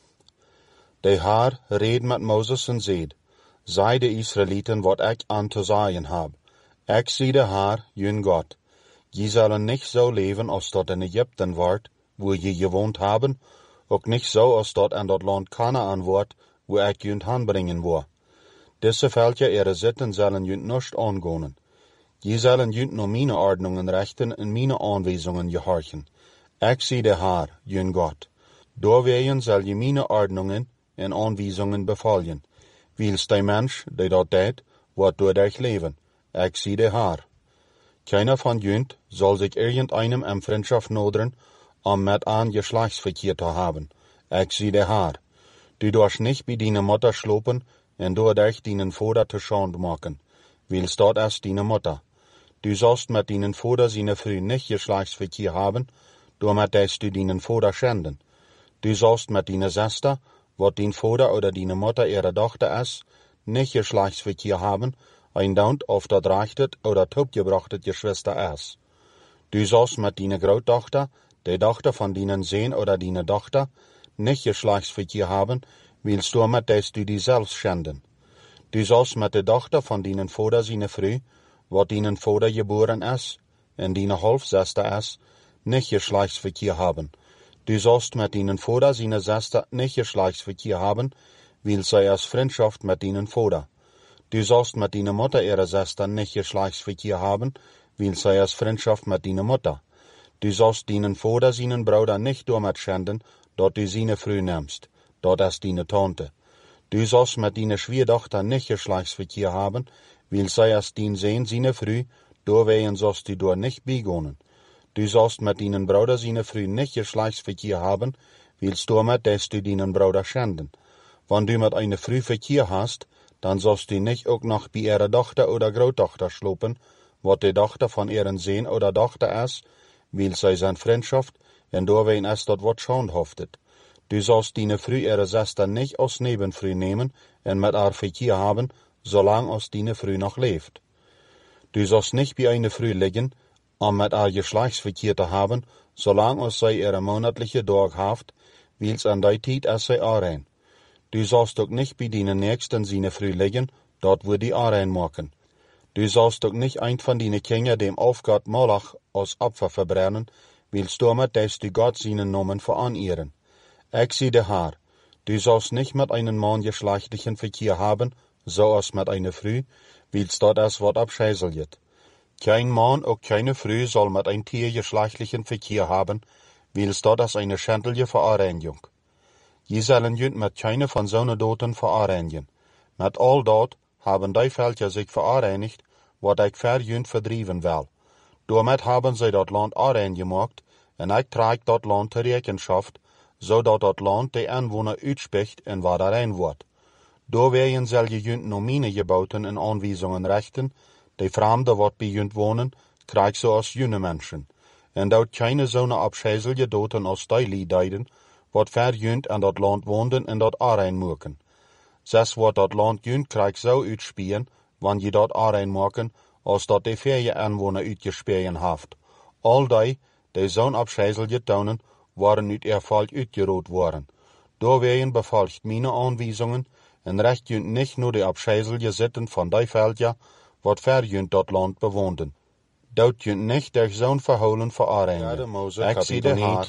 De Heer reed met Moses en zei, zij de Israëlieten wat ik aan te zeggen heb. Ik zie de Heer, jun God. Je zullen niet zo leven als dat in Egypten wordt, waar je gewoond hebben, ook niet zo als dat in dat land Kanaan wordt, waar ik junt aanbrengen wil. Deze veldje er zitten zullen junt niet aangaan. Je zullen junt naar mijn ordningen richten en mijn aanwijzingen gehorchen. Ik zie de Heer, jun God. Doorwegen zal je mijn ordningen en aanwijzingen bevolgen. Wils de mens die dat deed, wordt door dich leven. Ik zie de Heer. Keiner van junt zal zich irgendeinem in vriendschap noderen, om met een geslachtsverkeer te hebben. Ik zie de Heer. Du dorst niet bij dine moeder slopen, en door dich dinen vader te schande maken. Wils dat is dine moeder. Du zalst met dinen vader zijn vrouw niet geslachtsverkeer hebben, door met des du dinen vader schenden. Du zalst met dine zuster, wat dien vader oder dine moeder ihre dochter is, niet geslachtsverkeer hebben, een dood of dat rechtet oder topgebrachtet geschwister is. Du zalst met dine grootdochter, de dochter van dinen zoon oder dine dochter, niet geslachtsverkeer hebben, wils door met des du die zelf schenden. Du zalst met de dochter van dinen vader zijn vrouw, wat dinen vader geboren is, en dine halfzuster is, niet geslachtsverkeer hebben. Du zalst met dinen vader zijn zuster niet geslachtsverkeer hebben, wils zij is vriendschap met dinen vader. Du zalst met dine moeder ihre zuster niet geslachtsverkeer hebben, wils zij is vriendschap met dine moeder. Du zalst dinen vader zijn broeder niet door met schenden, dat du zijn vrouw neemst. Dat is dine tante. Du zalst met dine schwiegerdochter niet geslachtsverkeer hebben, wils zij is dien zoon zijn vrouw, doorwegen zalst du door niet bijgonen. Du zalst met dinen broeder zijn vrouw niet geslachtsverkeer hebben, wils door met des du dinen broeder schenden. Wanneer du met een vrouw verkeer hast, dan zalst du niet ook nog bij ihre dochter oder grootdochter slopen, wat de dochter van ihre zoon oder dochter is, wils zij zijn vriendschap, en doorwegen is dat wat schandhaftet. Du zalst dine vrouw ihre zuster niet als nebenvrouw nemen en met haar verkeer hebben, zolang als dine vrouw nog leeft. Du zalst niet bij een vrouw liggen, om met haar geslachtsverkeer te hebben, zolang als zij ihre monatliche dag heeft, wils aan die tijd is zij aanrein. Du zalst ook niet bij dine nächsten zijn vrouw liggen, dat wordt die aanrein maken. Du zalst ook niet een van dine kinderen dem afgod Molach als opfer verbrennen, wils daarmee des du God zijn namen veranieren. Ik zie de Heer. Du zalst niet met een man geslachtlichen verkeer hebben, zoals met een vrouw, wils dat is wat abscheißeljet. Kein man ook keine vrouw zal met een tier geslachtlichen verkeer hebben, wils dat is een schandelijke verareiniging. Je zullen junt met keine van zo'n doten verarenigen. Met al dat hebben die veldje zich verareinigd, wat ik ver junt verdrieven wil. Doormet hebben zij dat land aanrein gemaakt, en ik trek dat land ter rekenschap, zodat dat land de inwoner uitspreekt en waar daarin wordt. Doorwegen zal je junt naar mijn geboten en aanwijzingen richten, de vreemden wat bij junt wonen, krijgt zoals junge mensen. En dat keine zo'n abscheißelje doten als die liedden, wat ver junt aan dat land woonden en dat aanrein maken. Zes wordt dat land junt krijgt zo uitspien, wanneer je dat aanrein maken, als dat de verje inwoner uitgespien heeft. Al die zo'n abscheißelje tonen, waren uit erfolg uitgerood worden. Doorwegen bevolgt mijn aanwijzingen, en recht junt niet naar de abscheißelje zitten van die veldje, wat ver junt dat land bewoonden. Dout junt nicht der zoon verholen voor Aaron. Ik zie de haar,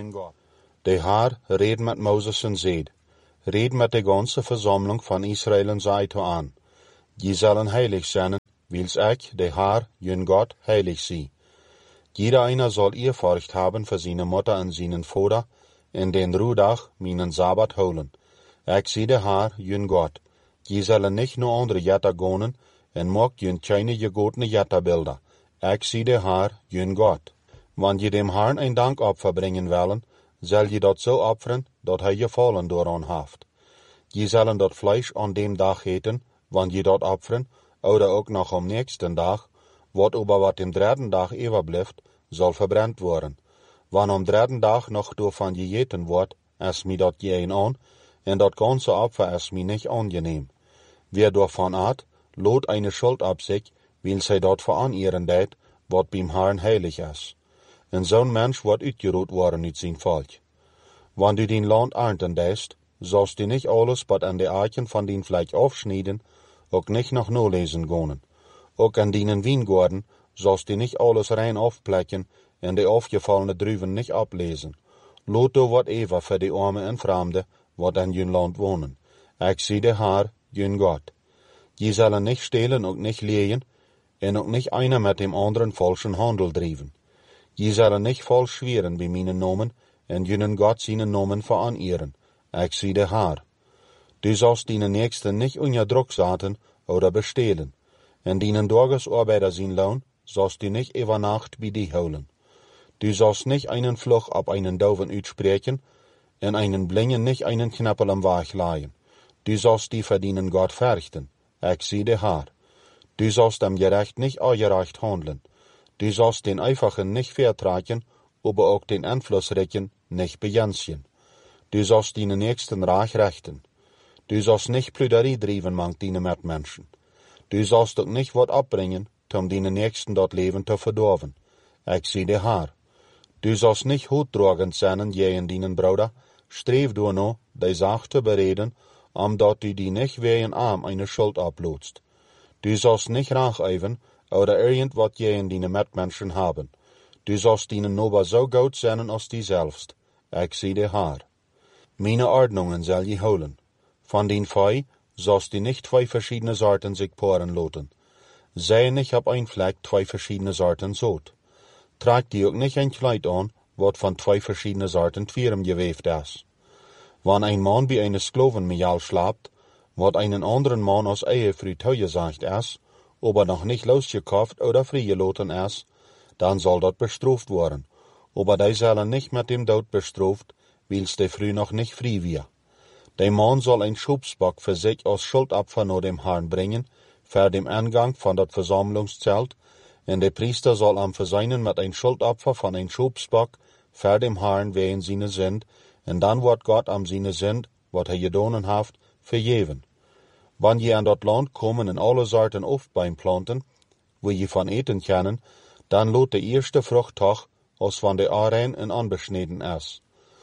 de haar reed met Mozes en zeid, reed met de ganze verzameling van Israël en zei toe aan, je zullen heilig zijn, wils ik, de haar, jun God, heilig zie. Jeder einer soll eerfurcht haben voor zijn moeder en zijn vader, en den roedag, mijn Sabbat holen. Ik zie de haar, jun God. Je zullen niet naar andere jatta gonen, en maak jun keine gegotene jattabeelden. Ik zie de haar, jun God. Want je dem Herrn een dankopfer brengen willen, zal je dat zo opferen, dat hij je vallen dooraan heeft. Je zullen dat vlees aan dem dag eten, want je dat opferen, oder ook nog om nächsten dag, wat over wat dem derde dag overblijft, zal verbrand worden. Want om derde dag nog door van je eten wordt, is mij dat geen aan, en dat ganze opfer is mij niet aangeneem. Wie daarvan at, lood eine schuld op zich, wil zij dat veranieren deed, wat beim Herrn heilig is. En zo'n mens wordt uitgeroeid worden uit zijn volk. Want u dien land ernten deest, zoals u niet alles wat aan de aartjen van dien vlek afsnijden, ook niet nog nalezen gonen. Ook aan dienen wijngaarden, zoals u niet alles rein afplekken en de afgevallene druiven niet oplezen. Lood door wat even voor de armen en vreemden, wat aan jun land wonen. Ik zie de haar, jun God. Je zullen niet stelen, ook niet leien, en ook niet einer met dem anderen falschen handel drijven. Je zullen niet vals schweren bij mijn nomen, en junnen God zijn nomen veranieren. Ik zie de haar. Du zalst dine nächsten niet onder druk zetten, oder bestelen. En dienen dorgesarbeider zijn loon, zalst du niet over nacht bij die houden. Du zalst niet einen vlug op einen doven uitspreken, en einen blingen niet einen knappel am weg laaien. Du zalst die verdienen God verrichten. Ik zie de haar. Du zalst am gerecht niet ongerecht handelen. Du zalst den Einfachen nicht vertragen, aber auch den Einflussreichen nicht begrenzen. Du zalst dine nächsten reich rechten. Du zalst nicht Plüderie drijven mang dine Mitmenschen. Du zalst auch nicht wat opbrengen, om dine nächsten dat leven te verdorven. Ik zie de haar. Du zalst nicht hoeddragend zijn jeen dinen bruder, streef door no, die zaak te bereden, omdat du die nicht wegen arm eine schuld abloodst. Du zalst nicht raacheven, oder irgend je in dine Mitmenschen haben. Du zalst dienen noba zo goed zijn als die zelfst. Ik zie de haar. Meine Ordnungen zal je holen. Van dien vee zalst du nicht twee verschiedene Sorten zich poren loten. Zij nicht op een vlek twee verschiedene Sorten zoot. Trag die ook nicht een kleid aan, wat van twee verschiedene Sorten twierum geweefd is. Wanneer een man bij een sklovenmejal slaapt, wat einen anderen man als Ehefrau toegezegd is, aber noch nicht losgekauft oder freigelassen ist, dann soll dat bestraft worden. Aber die sollen nicht mit dem Tod bestraft, wils die Frau noch nicht frei wird. Der Mann soll ein Schubsbock für sich als Schuldopfer nach dem Herrn bringen, für den Eingang von dat Versammlungszelt, und der Priester soll am verseinen mit ein Schuldopfer von ein Schubsbock für dem Herrn wegen seine Sünd, und dann wird Gott am seine Sünd, wat hij gedonen heeft, vergeven. Wanneer je aan dat land komen en alle soorten aufbeim planten, wo je van eten kennen, dan loot de eerste vrucht toch, als van de arein en anbesneden is.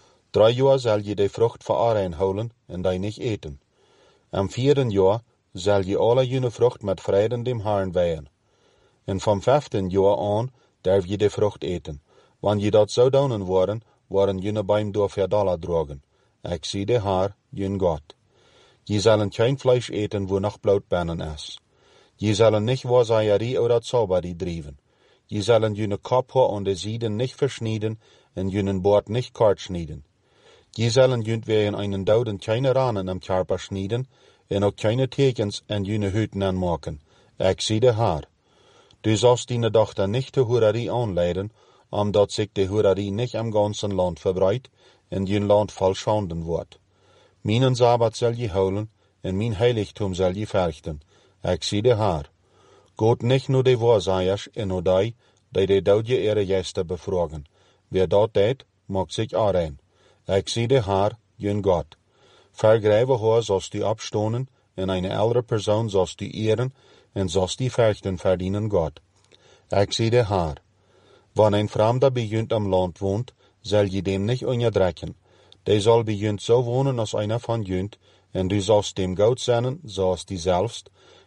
3 jaar zal je de vrucht van arein houden en die niet eten. Am 4e jaar zal je alle jene vrucht met vreden dem Herrn weihen. En van 15 jaar aan darf je de vrucht eten. Wanneer je dat zou doen worden jene beim door verdallen drogen. Ik zie de Herr, jun God. Je zullen geen vlees eten wo nog bloot binnen is. Je zullen niet waarzaaierie oder zauberie drijven. Je zullen jene kophaar aan de zijden niet versnijden en jene boord niet kort snijden. Je zullen junt wegen einen douden keine ranen am Körper snijden en ook keine tekens en jene huiden aanmaken. Ik zie de Herr. Du zalst dine dochter niet de hoererie aanleiden, omdat zich de hoererie niet am ganzen land verbreidt en jun land vol schanden wordt. Mijn Sabbat zal je houden, en mijn heiligtum zal je verrichten. Ik zie de Herr. Goed niet nur de waarzeiers en nur die de doodje ihre gäste bevragen. Wie dat deed, maakt zich aanrein. Ik zie de Herr, jun God. Vergrijven haar zoals die opstonen, en een andere persoon zoals die eren, en zoals die verrichten verdienen God. Ik zie de Herr. Wanneer een vreemde bij junt am land woont, zal je dem niet onderdrukken. Die zal bij junt zo wonen als einer van junt, en du zalst dem goed zijn, zoals die zelfst,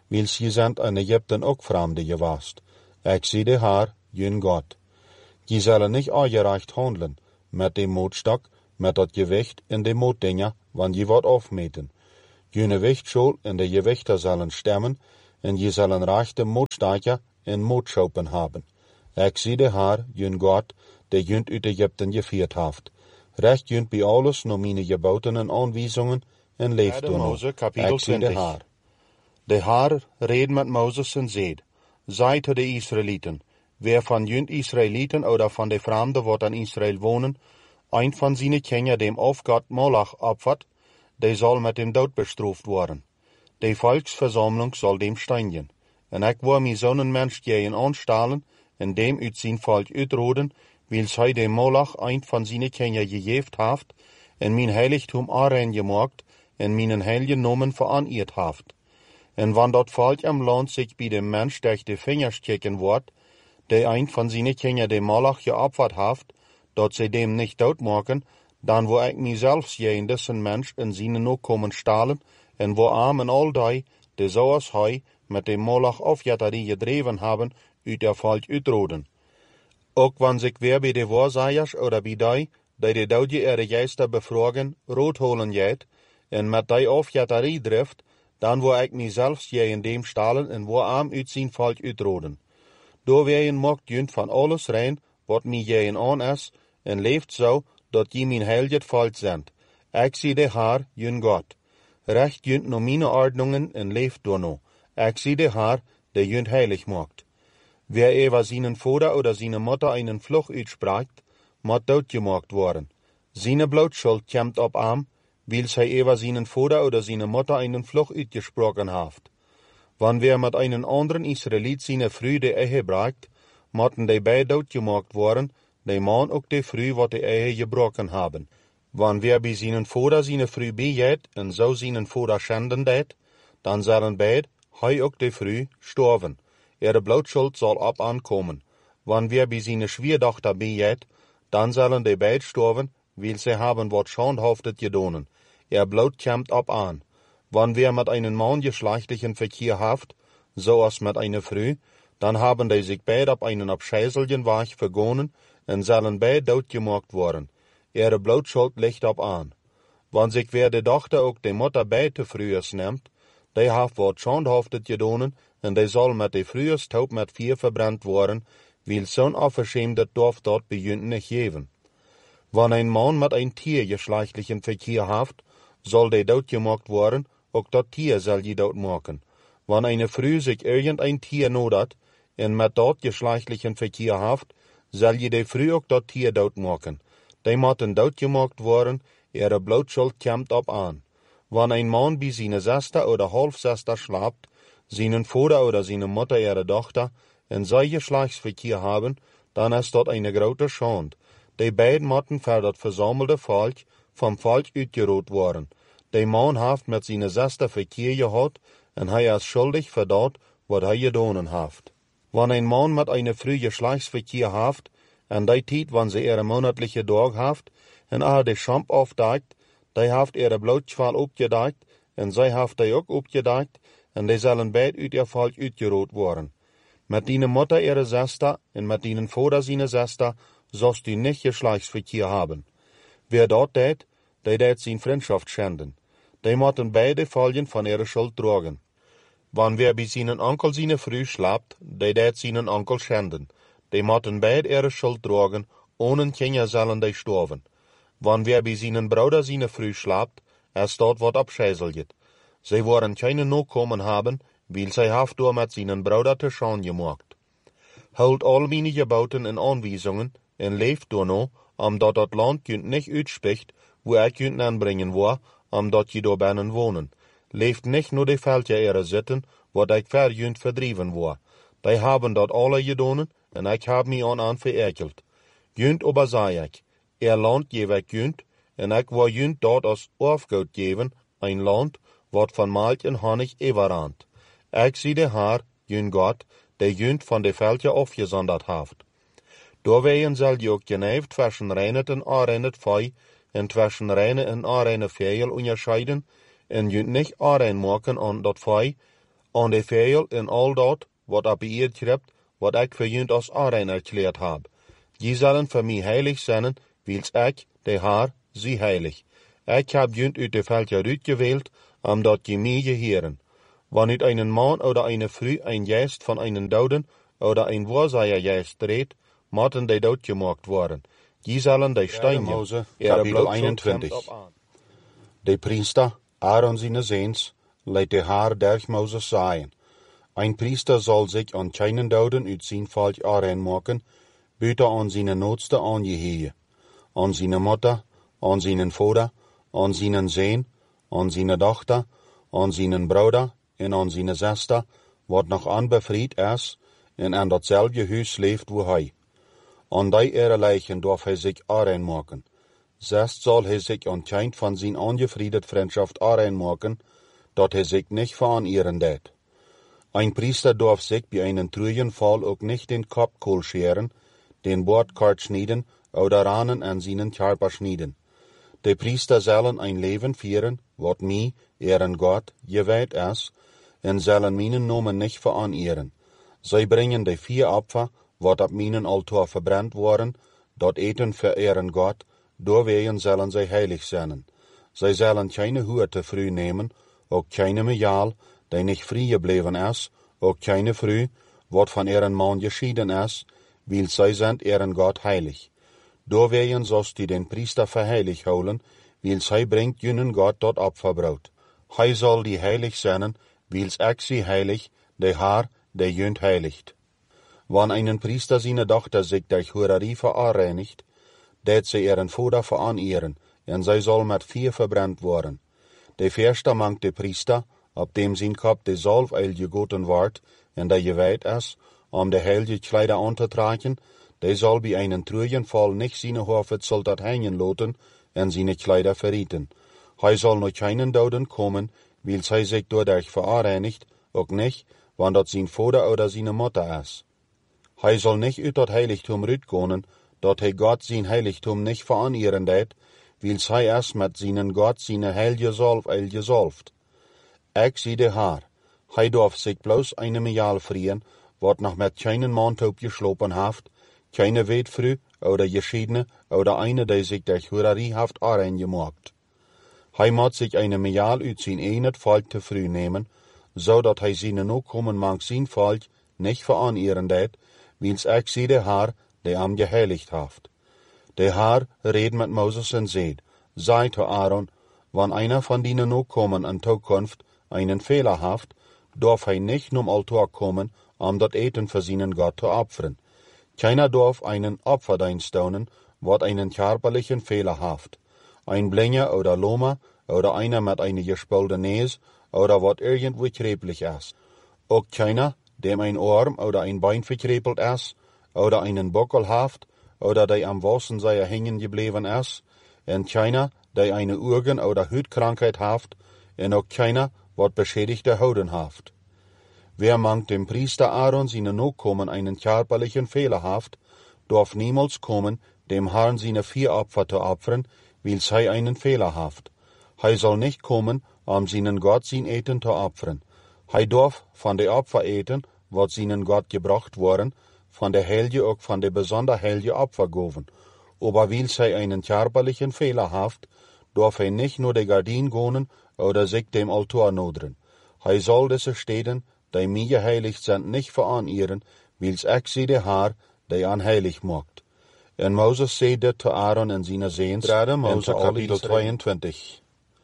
wils je zend in Egypten ook vreemde geweest. Ik zie de Heer, jun God. Je zullen niet aangereicht handelen met de mootstok, met dat gewicht en de mootdingen, want je wordt afmeten. June wicht zal en de gewichten zullen stemmen, en je zullen rechte mootstaken en mootschopen hebben. Ik zie de Heer, jun God, die junt uit Egypten gevierd heeft. Recht junt bij alles naar mijn geboten en aanwijzingen en leeft door Mose, kapitel Ik zie de 20. Heer. De Heer reed met Mozes en zeid, zei tot de Israëlieten, wer van junt Israëlieten oder van de vreemden wat aan Israël wonen, een van zijn kinderen dem of God Molach opvat, die zal met dem dood bestraft worden. De volksverzameling zal dem steinigen. En ik wil mij zo'n mens geen aanstellen en dem uit zijn volk uitroden, wils hij dem Molach een van zijn kinderen gegeven heeft en mijn heiligtum aanrein gemaakt en mijn heilige nomen vereerd heeft. En wanneer dat volk am land zich bij de mens durch de vingers kijken wordt, die een van zijn kinderen de Molach geopferd heeft, dat ze dem niet doodmaken, dan wil ik mijzelf zien dessen mens in zijn nakomen stalen en wil arm en al die zoals hij met de Molach afjatterie gedreven hebben, uit der volk uitroden. Ook wanneer ik weer bij de waarzegers oder bij die de doodgeëerde geesten bevragen, roodholen gaat, en met die afjatterie drift, dan wil ik mijzelf zien dem stalen en wil arm uit zijn volk uitroden. Doorwegen maakt junt van alles rein, wat mij geen aan is, en leeft zo, dat je mijn heilige volk zendt. Ik zie de Heer, jun God. Recht junt naar mijn ordnungen en leeft door. Ik zie de Heer, die junt heilig maakt. Wer over zijn vader oder zijn moeder een vloek uitspraakt, moet doodgemaakt worden. Zijn bloedschuld komt op hem, wils hij over zijn vader oder zijn moeder een vloek uitgesproken heeft. Wanneer met een anderen Israëliet zijn vrouw de ehe braakt, moeten die beide doodgemaakt worden, de man ook de vrouw wat de ehe gebroken hebben. Wanneer bij zijn vader zijn vrouw bijgaat en zo zijn vader schenden deed, dan zullen beide, hij ook de vrouw, sterven. De bloedschuld zal op aankomen. Wanneer bij zijn schwierdochter bijgaat, dan zullen de beide sterven, wils ze hebben wat schandhaftet gedaan. Bloed komt op aan. Wanneer met een man geschlechtlichen verkeer heeft, zoals met een vrouw, dan hebben die zich beide op een afscheidselijke weg vergonnen en zullen beide doodgemaakt worden. De bloedschuld ligt op aan. Wanneer zich weer de dochter ook de moeder bij te vroeger neemt, die heeft wat schandhaftet gedaan en die zal met de vroeger stoop met vuur verbrand worden, wil zo'n afgeschaamde dorf dat bij junt niet geven. Wanneer een man met een tier geschlechtlichen verkeer heeft, zal die doodgemaakt worden, ook dat tier zal je doodmaken. Wanneer een vrouw zich irgendein tier nodigt en met dat geschlechtlichen verkeer heeft, zal je de vrouw ook dat tier doodmaken. Die moeten doodgemaakt worden, de bloedschuld komt op aan. Wanneer een man bij zijn zuster oder halfzuster slaapt, zijn vader oder zijn moeder ihre dochter, en zij geslachtsverkeer hebben, dan is dat een grote schande. Die beiden moeten voor dat verzamelde volk vom volk uitgeroot worden. Die man heeft met zijn zuster verkeer gehad en hij is schuldig voor dat wat hij gedaan heeft. Wanneer een man met een vrouw geslachtsverkeer heeft, en die tijd wanneer ze ihre monatliche dag heeft, en de schamp afdekt, die heeft ihre bloedschval opgedekt, en zij heeft die ook opgedekt, en die zullen beide uit ihr volk uitgeroot worden. Met die moeder ihre zuster en met die vader zijn zuster, zost u niet geslachtsverkeer hebben. Wer dat deed, die deed zijn vriendschap schenden. Die moeten beide volgen van ihre schuld dragen. Wanneer bij zijn onkel zijn vrouw slaapt, die deed zijn onkel schenden. Die moeten beide ihre schuld dragen, ohne kinderen zullen die sterven. Wanneer bij zijn broeder zijn vrouw slaapt, is dat wat abscheiselget. Zij worden keine nakomen hebben, weil zij heeft door met zijn broeder te schande gemaakt. Houd al mijn geboten en aanwijzingen en leeft daarna, omdat dat land kunt niet uitspreekt, waar ik kunt aanbrengen waar, omdat je door binnen wonen. Leeft niet nur de veldje ere zitten, wat ik ver junt verdrieven waar. Die hebben dat alle gedaan, en ik heb mij aan verekeld. Junt ober zei ik, land geef ik junt, en ik wil junt dat als afgoed geven, een land, wat van melk en honig everant. Ik zie de Heer, jun God, die junt van de veldje afgezonderd heeft. Doorwegen zal je ook genijft tussen reinet en aanreinet vee, en tussen reine en aanreine vegel onderscheiden, en junt niet aanrein maken aan dat vee, an de Feil in all dat, wat op beëerd schrift, wat ik voor junt als aanrein erklärt heb. Die zullen voor mij heilig zijn, wils ik, de Haar, sie heilig. Ik heb junt uit de veld uitgewählt, omdat je mij geheren. Wanneer einen Mann oder eine Frau ein Geist von einen Doden oder ein Wahrsager-Geist dreht, moeten die doodgemaakt worden. Die zullen die Steine, Kapitel 21. De priester, Aaron seine Seens, leidt de Haar durch Moses sagen. Ein Priester soll sich an keinen Doden uit zijn volk aanmaken, buiten an seine Notste aangeheven, an seine Mutter, an seinen Vater, an seinen Sohn, an seine Tochter, an seinen Bruder en an seine Schwester, wat nog onbevrijd is, en aan datzelfde huis leeft wo hij. An die Ehreleichen darf hij zich aanmaken. Zest zal hij zich an kein van zijn ongefriedet Freundschaft aanmaken, dat hij zich nicht veranieren deed. Ein Priester darf sich bei einem treuen Fall auch nicht den Kopfkohl scheren, den Bordkart schneiden oder Ranen an seinen Körper schneiden. De Priester sollen ein Leben führen, wat mij, ihren Gott, geweiht ist, en sollen meinen Namen nicht veranieren. Sie bringen die 4 Opfer, wat op meinen Altar verbrannt worden, dat eten für ihren Gott, doorwegen sollen sie heilig sein. Sie sollen keine Hurte früh nehmen, auch keine Mejal, die nicht frei gebleven ist, auch keine Früh, wat von ihren Mann geschieden ist, weil sie sind ihren Gott heilig. Doorwegen sollst du den Priester verheilig holen, weil sie bringt jenen Gott dort Opferbrot. Hij soll die heilig sein, wils ich sie heilig, de Haar, de jünt heiligt. Wann einen Priester seine Tochter sich durch Hurerie verreinigt, det sie ihren Vater veranieren, en sie soll mit Feuer verbrannt worden. De Verste mangt de Priester, op dem sein Kopf de Salveil gegoten ward, en der geweiht ist, de heilige Kleider anzutragen, de soll bei einen treuen Fall nicht seine Haarwitzel dat hängen lassen, en seine Kleider verrieten. Hij soll noch keinen Doden kommen, weil hij sich dadurch verreinigt, auch nicht, wann dat sein Vater oder seine Mutter ist. Hij soll nicht uit dat Heiligtum rütgehen, dat hij Gott sein Heiligtum nicht veranieren deed, weil hij erst mit seinen Gott seine heilige Salveil gesalft. Ich zie de Haar, hij darf sich bloß eine Mejal frieren, wat noch mit keinen Manntaup geschlopen haft, keine Weitfrüh oder Geschiedene oder eine, die sich durch Hurerie haft gemaakt. Hij moet sich eine Mejal uit zijn einet Volk te früh nehmen, so dat hij seine Nachkommen mang sein Volk nicht veranieren deed, wils ich zie de Haar, die am geheiligt haft. De Haar red mit Moses en seht, sei zu Aaron, wann einer von denen Nachkommen in Zukunft einen Fehler haft, darf hij nicht zum Altar kommen, dat Eten für seinen Gott zu opfern. Keiner darf einen Opferdienst tun, wat einen körperlichen Fehler haft. Ein Blinger oder Loma oder einer mit einer gespulten Nase oder wat irgendwo kreblich ist. Auch keiner, dem ein Arm oder ein Bein verkrepelt ist oder einen Buckel haft oder der am Wassenseier hängen geblieben ist, und keiner, der eine Organ- oder Hautkrankheit haft, und auch keiner, wat beschädigte Hauten haft. Wer mangt dem Priester Aaron seine Nachkommen einen körperlichen Fehler haft, darf niemals kommen, dem Herrn seine 4 Opfer zu opfern, weil sei einen Fehler haft. Hij soll nicht kommen, seinen Gott sein Eten zu opfern. Hij darf von de Opfer eten, wat seinen Gott gebracht worden, von der Helge auch von der besonder Helge Opfer goven. Aber weil sei einen körperlichen Fehler haft, darf hij nicht nur de Gardin gonen oder sich dem Altar nodren. Hij soll diese Städten, die mir geheiligt sind, nicht veranieren, wils ich sie de Haar, die anheilig macht. En Moses zei dit zu Aaron en seine Seens, in Kapitel 22.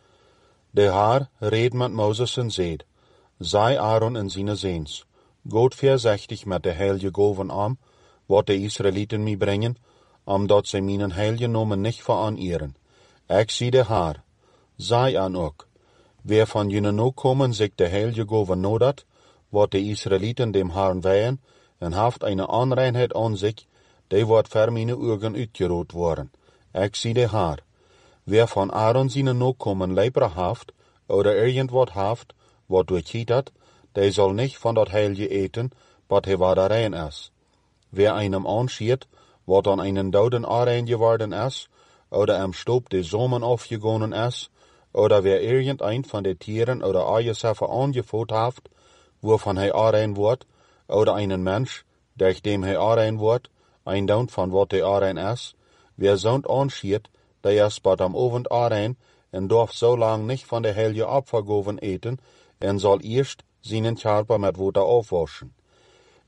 De Haar red met Moses en zeid, sei Aaron en seine Seens, Gott voorzichtig met de heilige goven am, wat de Israeliten mij brengen, omdat zij mijn heilige Namen nicht veranieren. Ich zie de Haar, sei an ook, wer von jenen Nachkommen sich de heilige goven nodert, wat de Israeliten dem Herrn weihen, en haft eine Anreinheit an sich, die wordt voor mijn Augen uitgeroot worden. Ich zie de Haar. Wer von Aaron seine Nachkommen Leibra haft, oder irgendwat haft, wat durchkietert, der soll nicht von dat Heilige eten, wat he war da rein is. Wer einem anschiert, wat an einen Doden rein geworden is, oder am Stob de Samen aufgegangen is, oder wer irgendein von de Tieren oder Eiersäffer angefot haft, waarvan hij aanrein wordt, oder einen Mensch, durch dem hij aanrein wordt, eindauwend van wat hij aanrein is, weer zo'n aanschiet, dat hij spat am avond aanrein en darf zo lang niet van de heilige Opfergaven eten en zal eerst zijn körper met water afwaschen.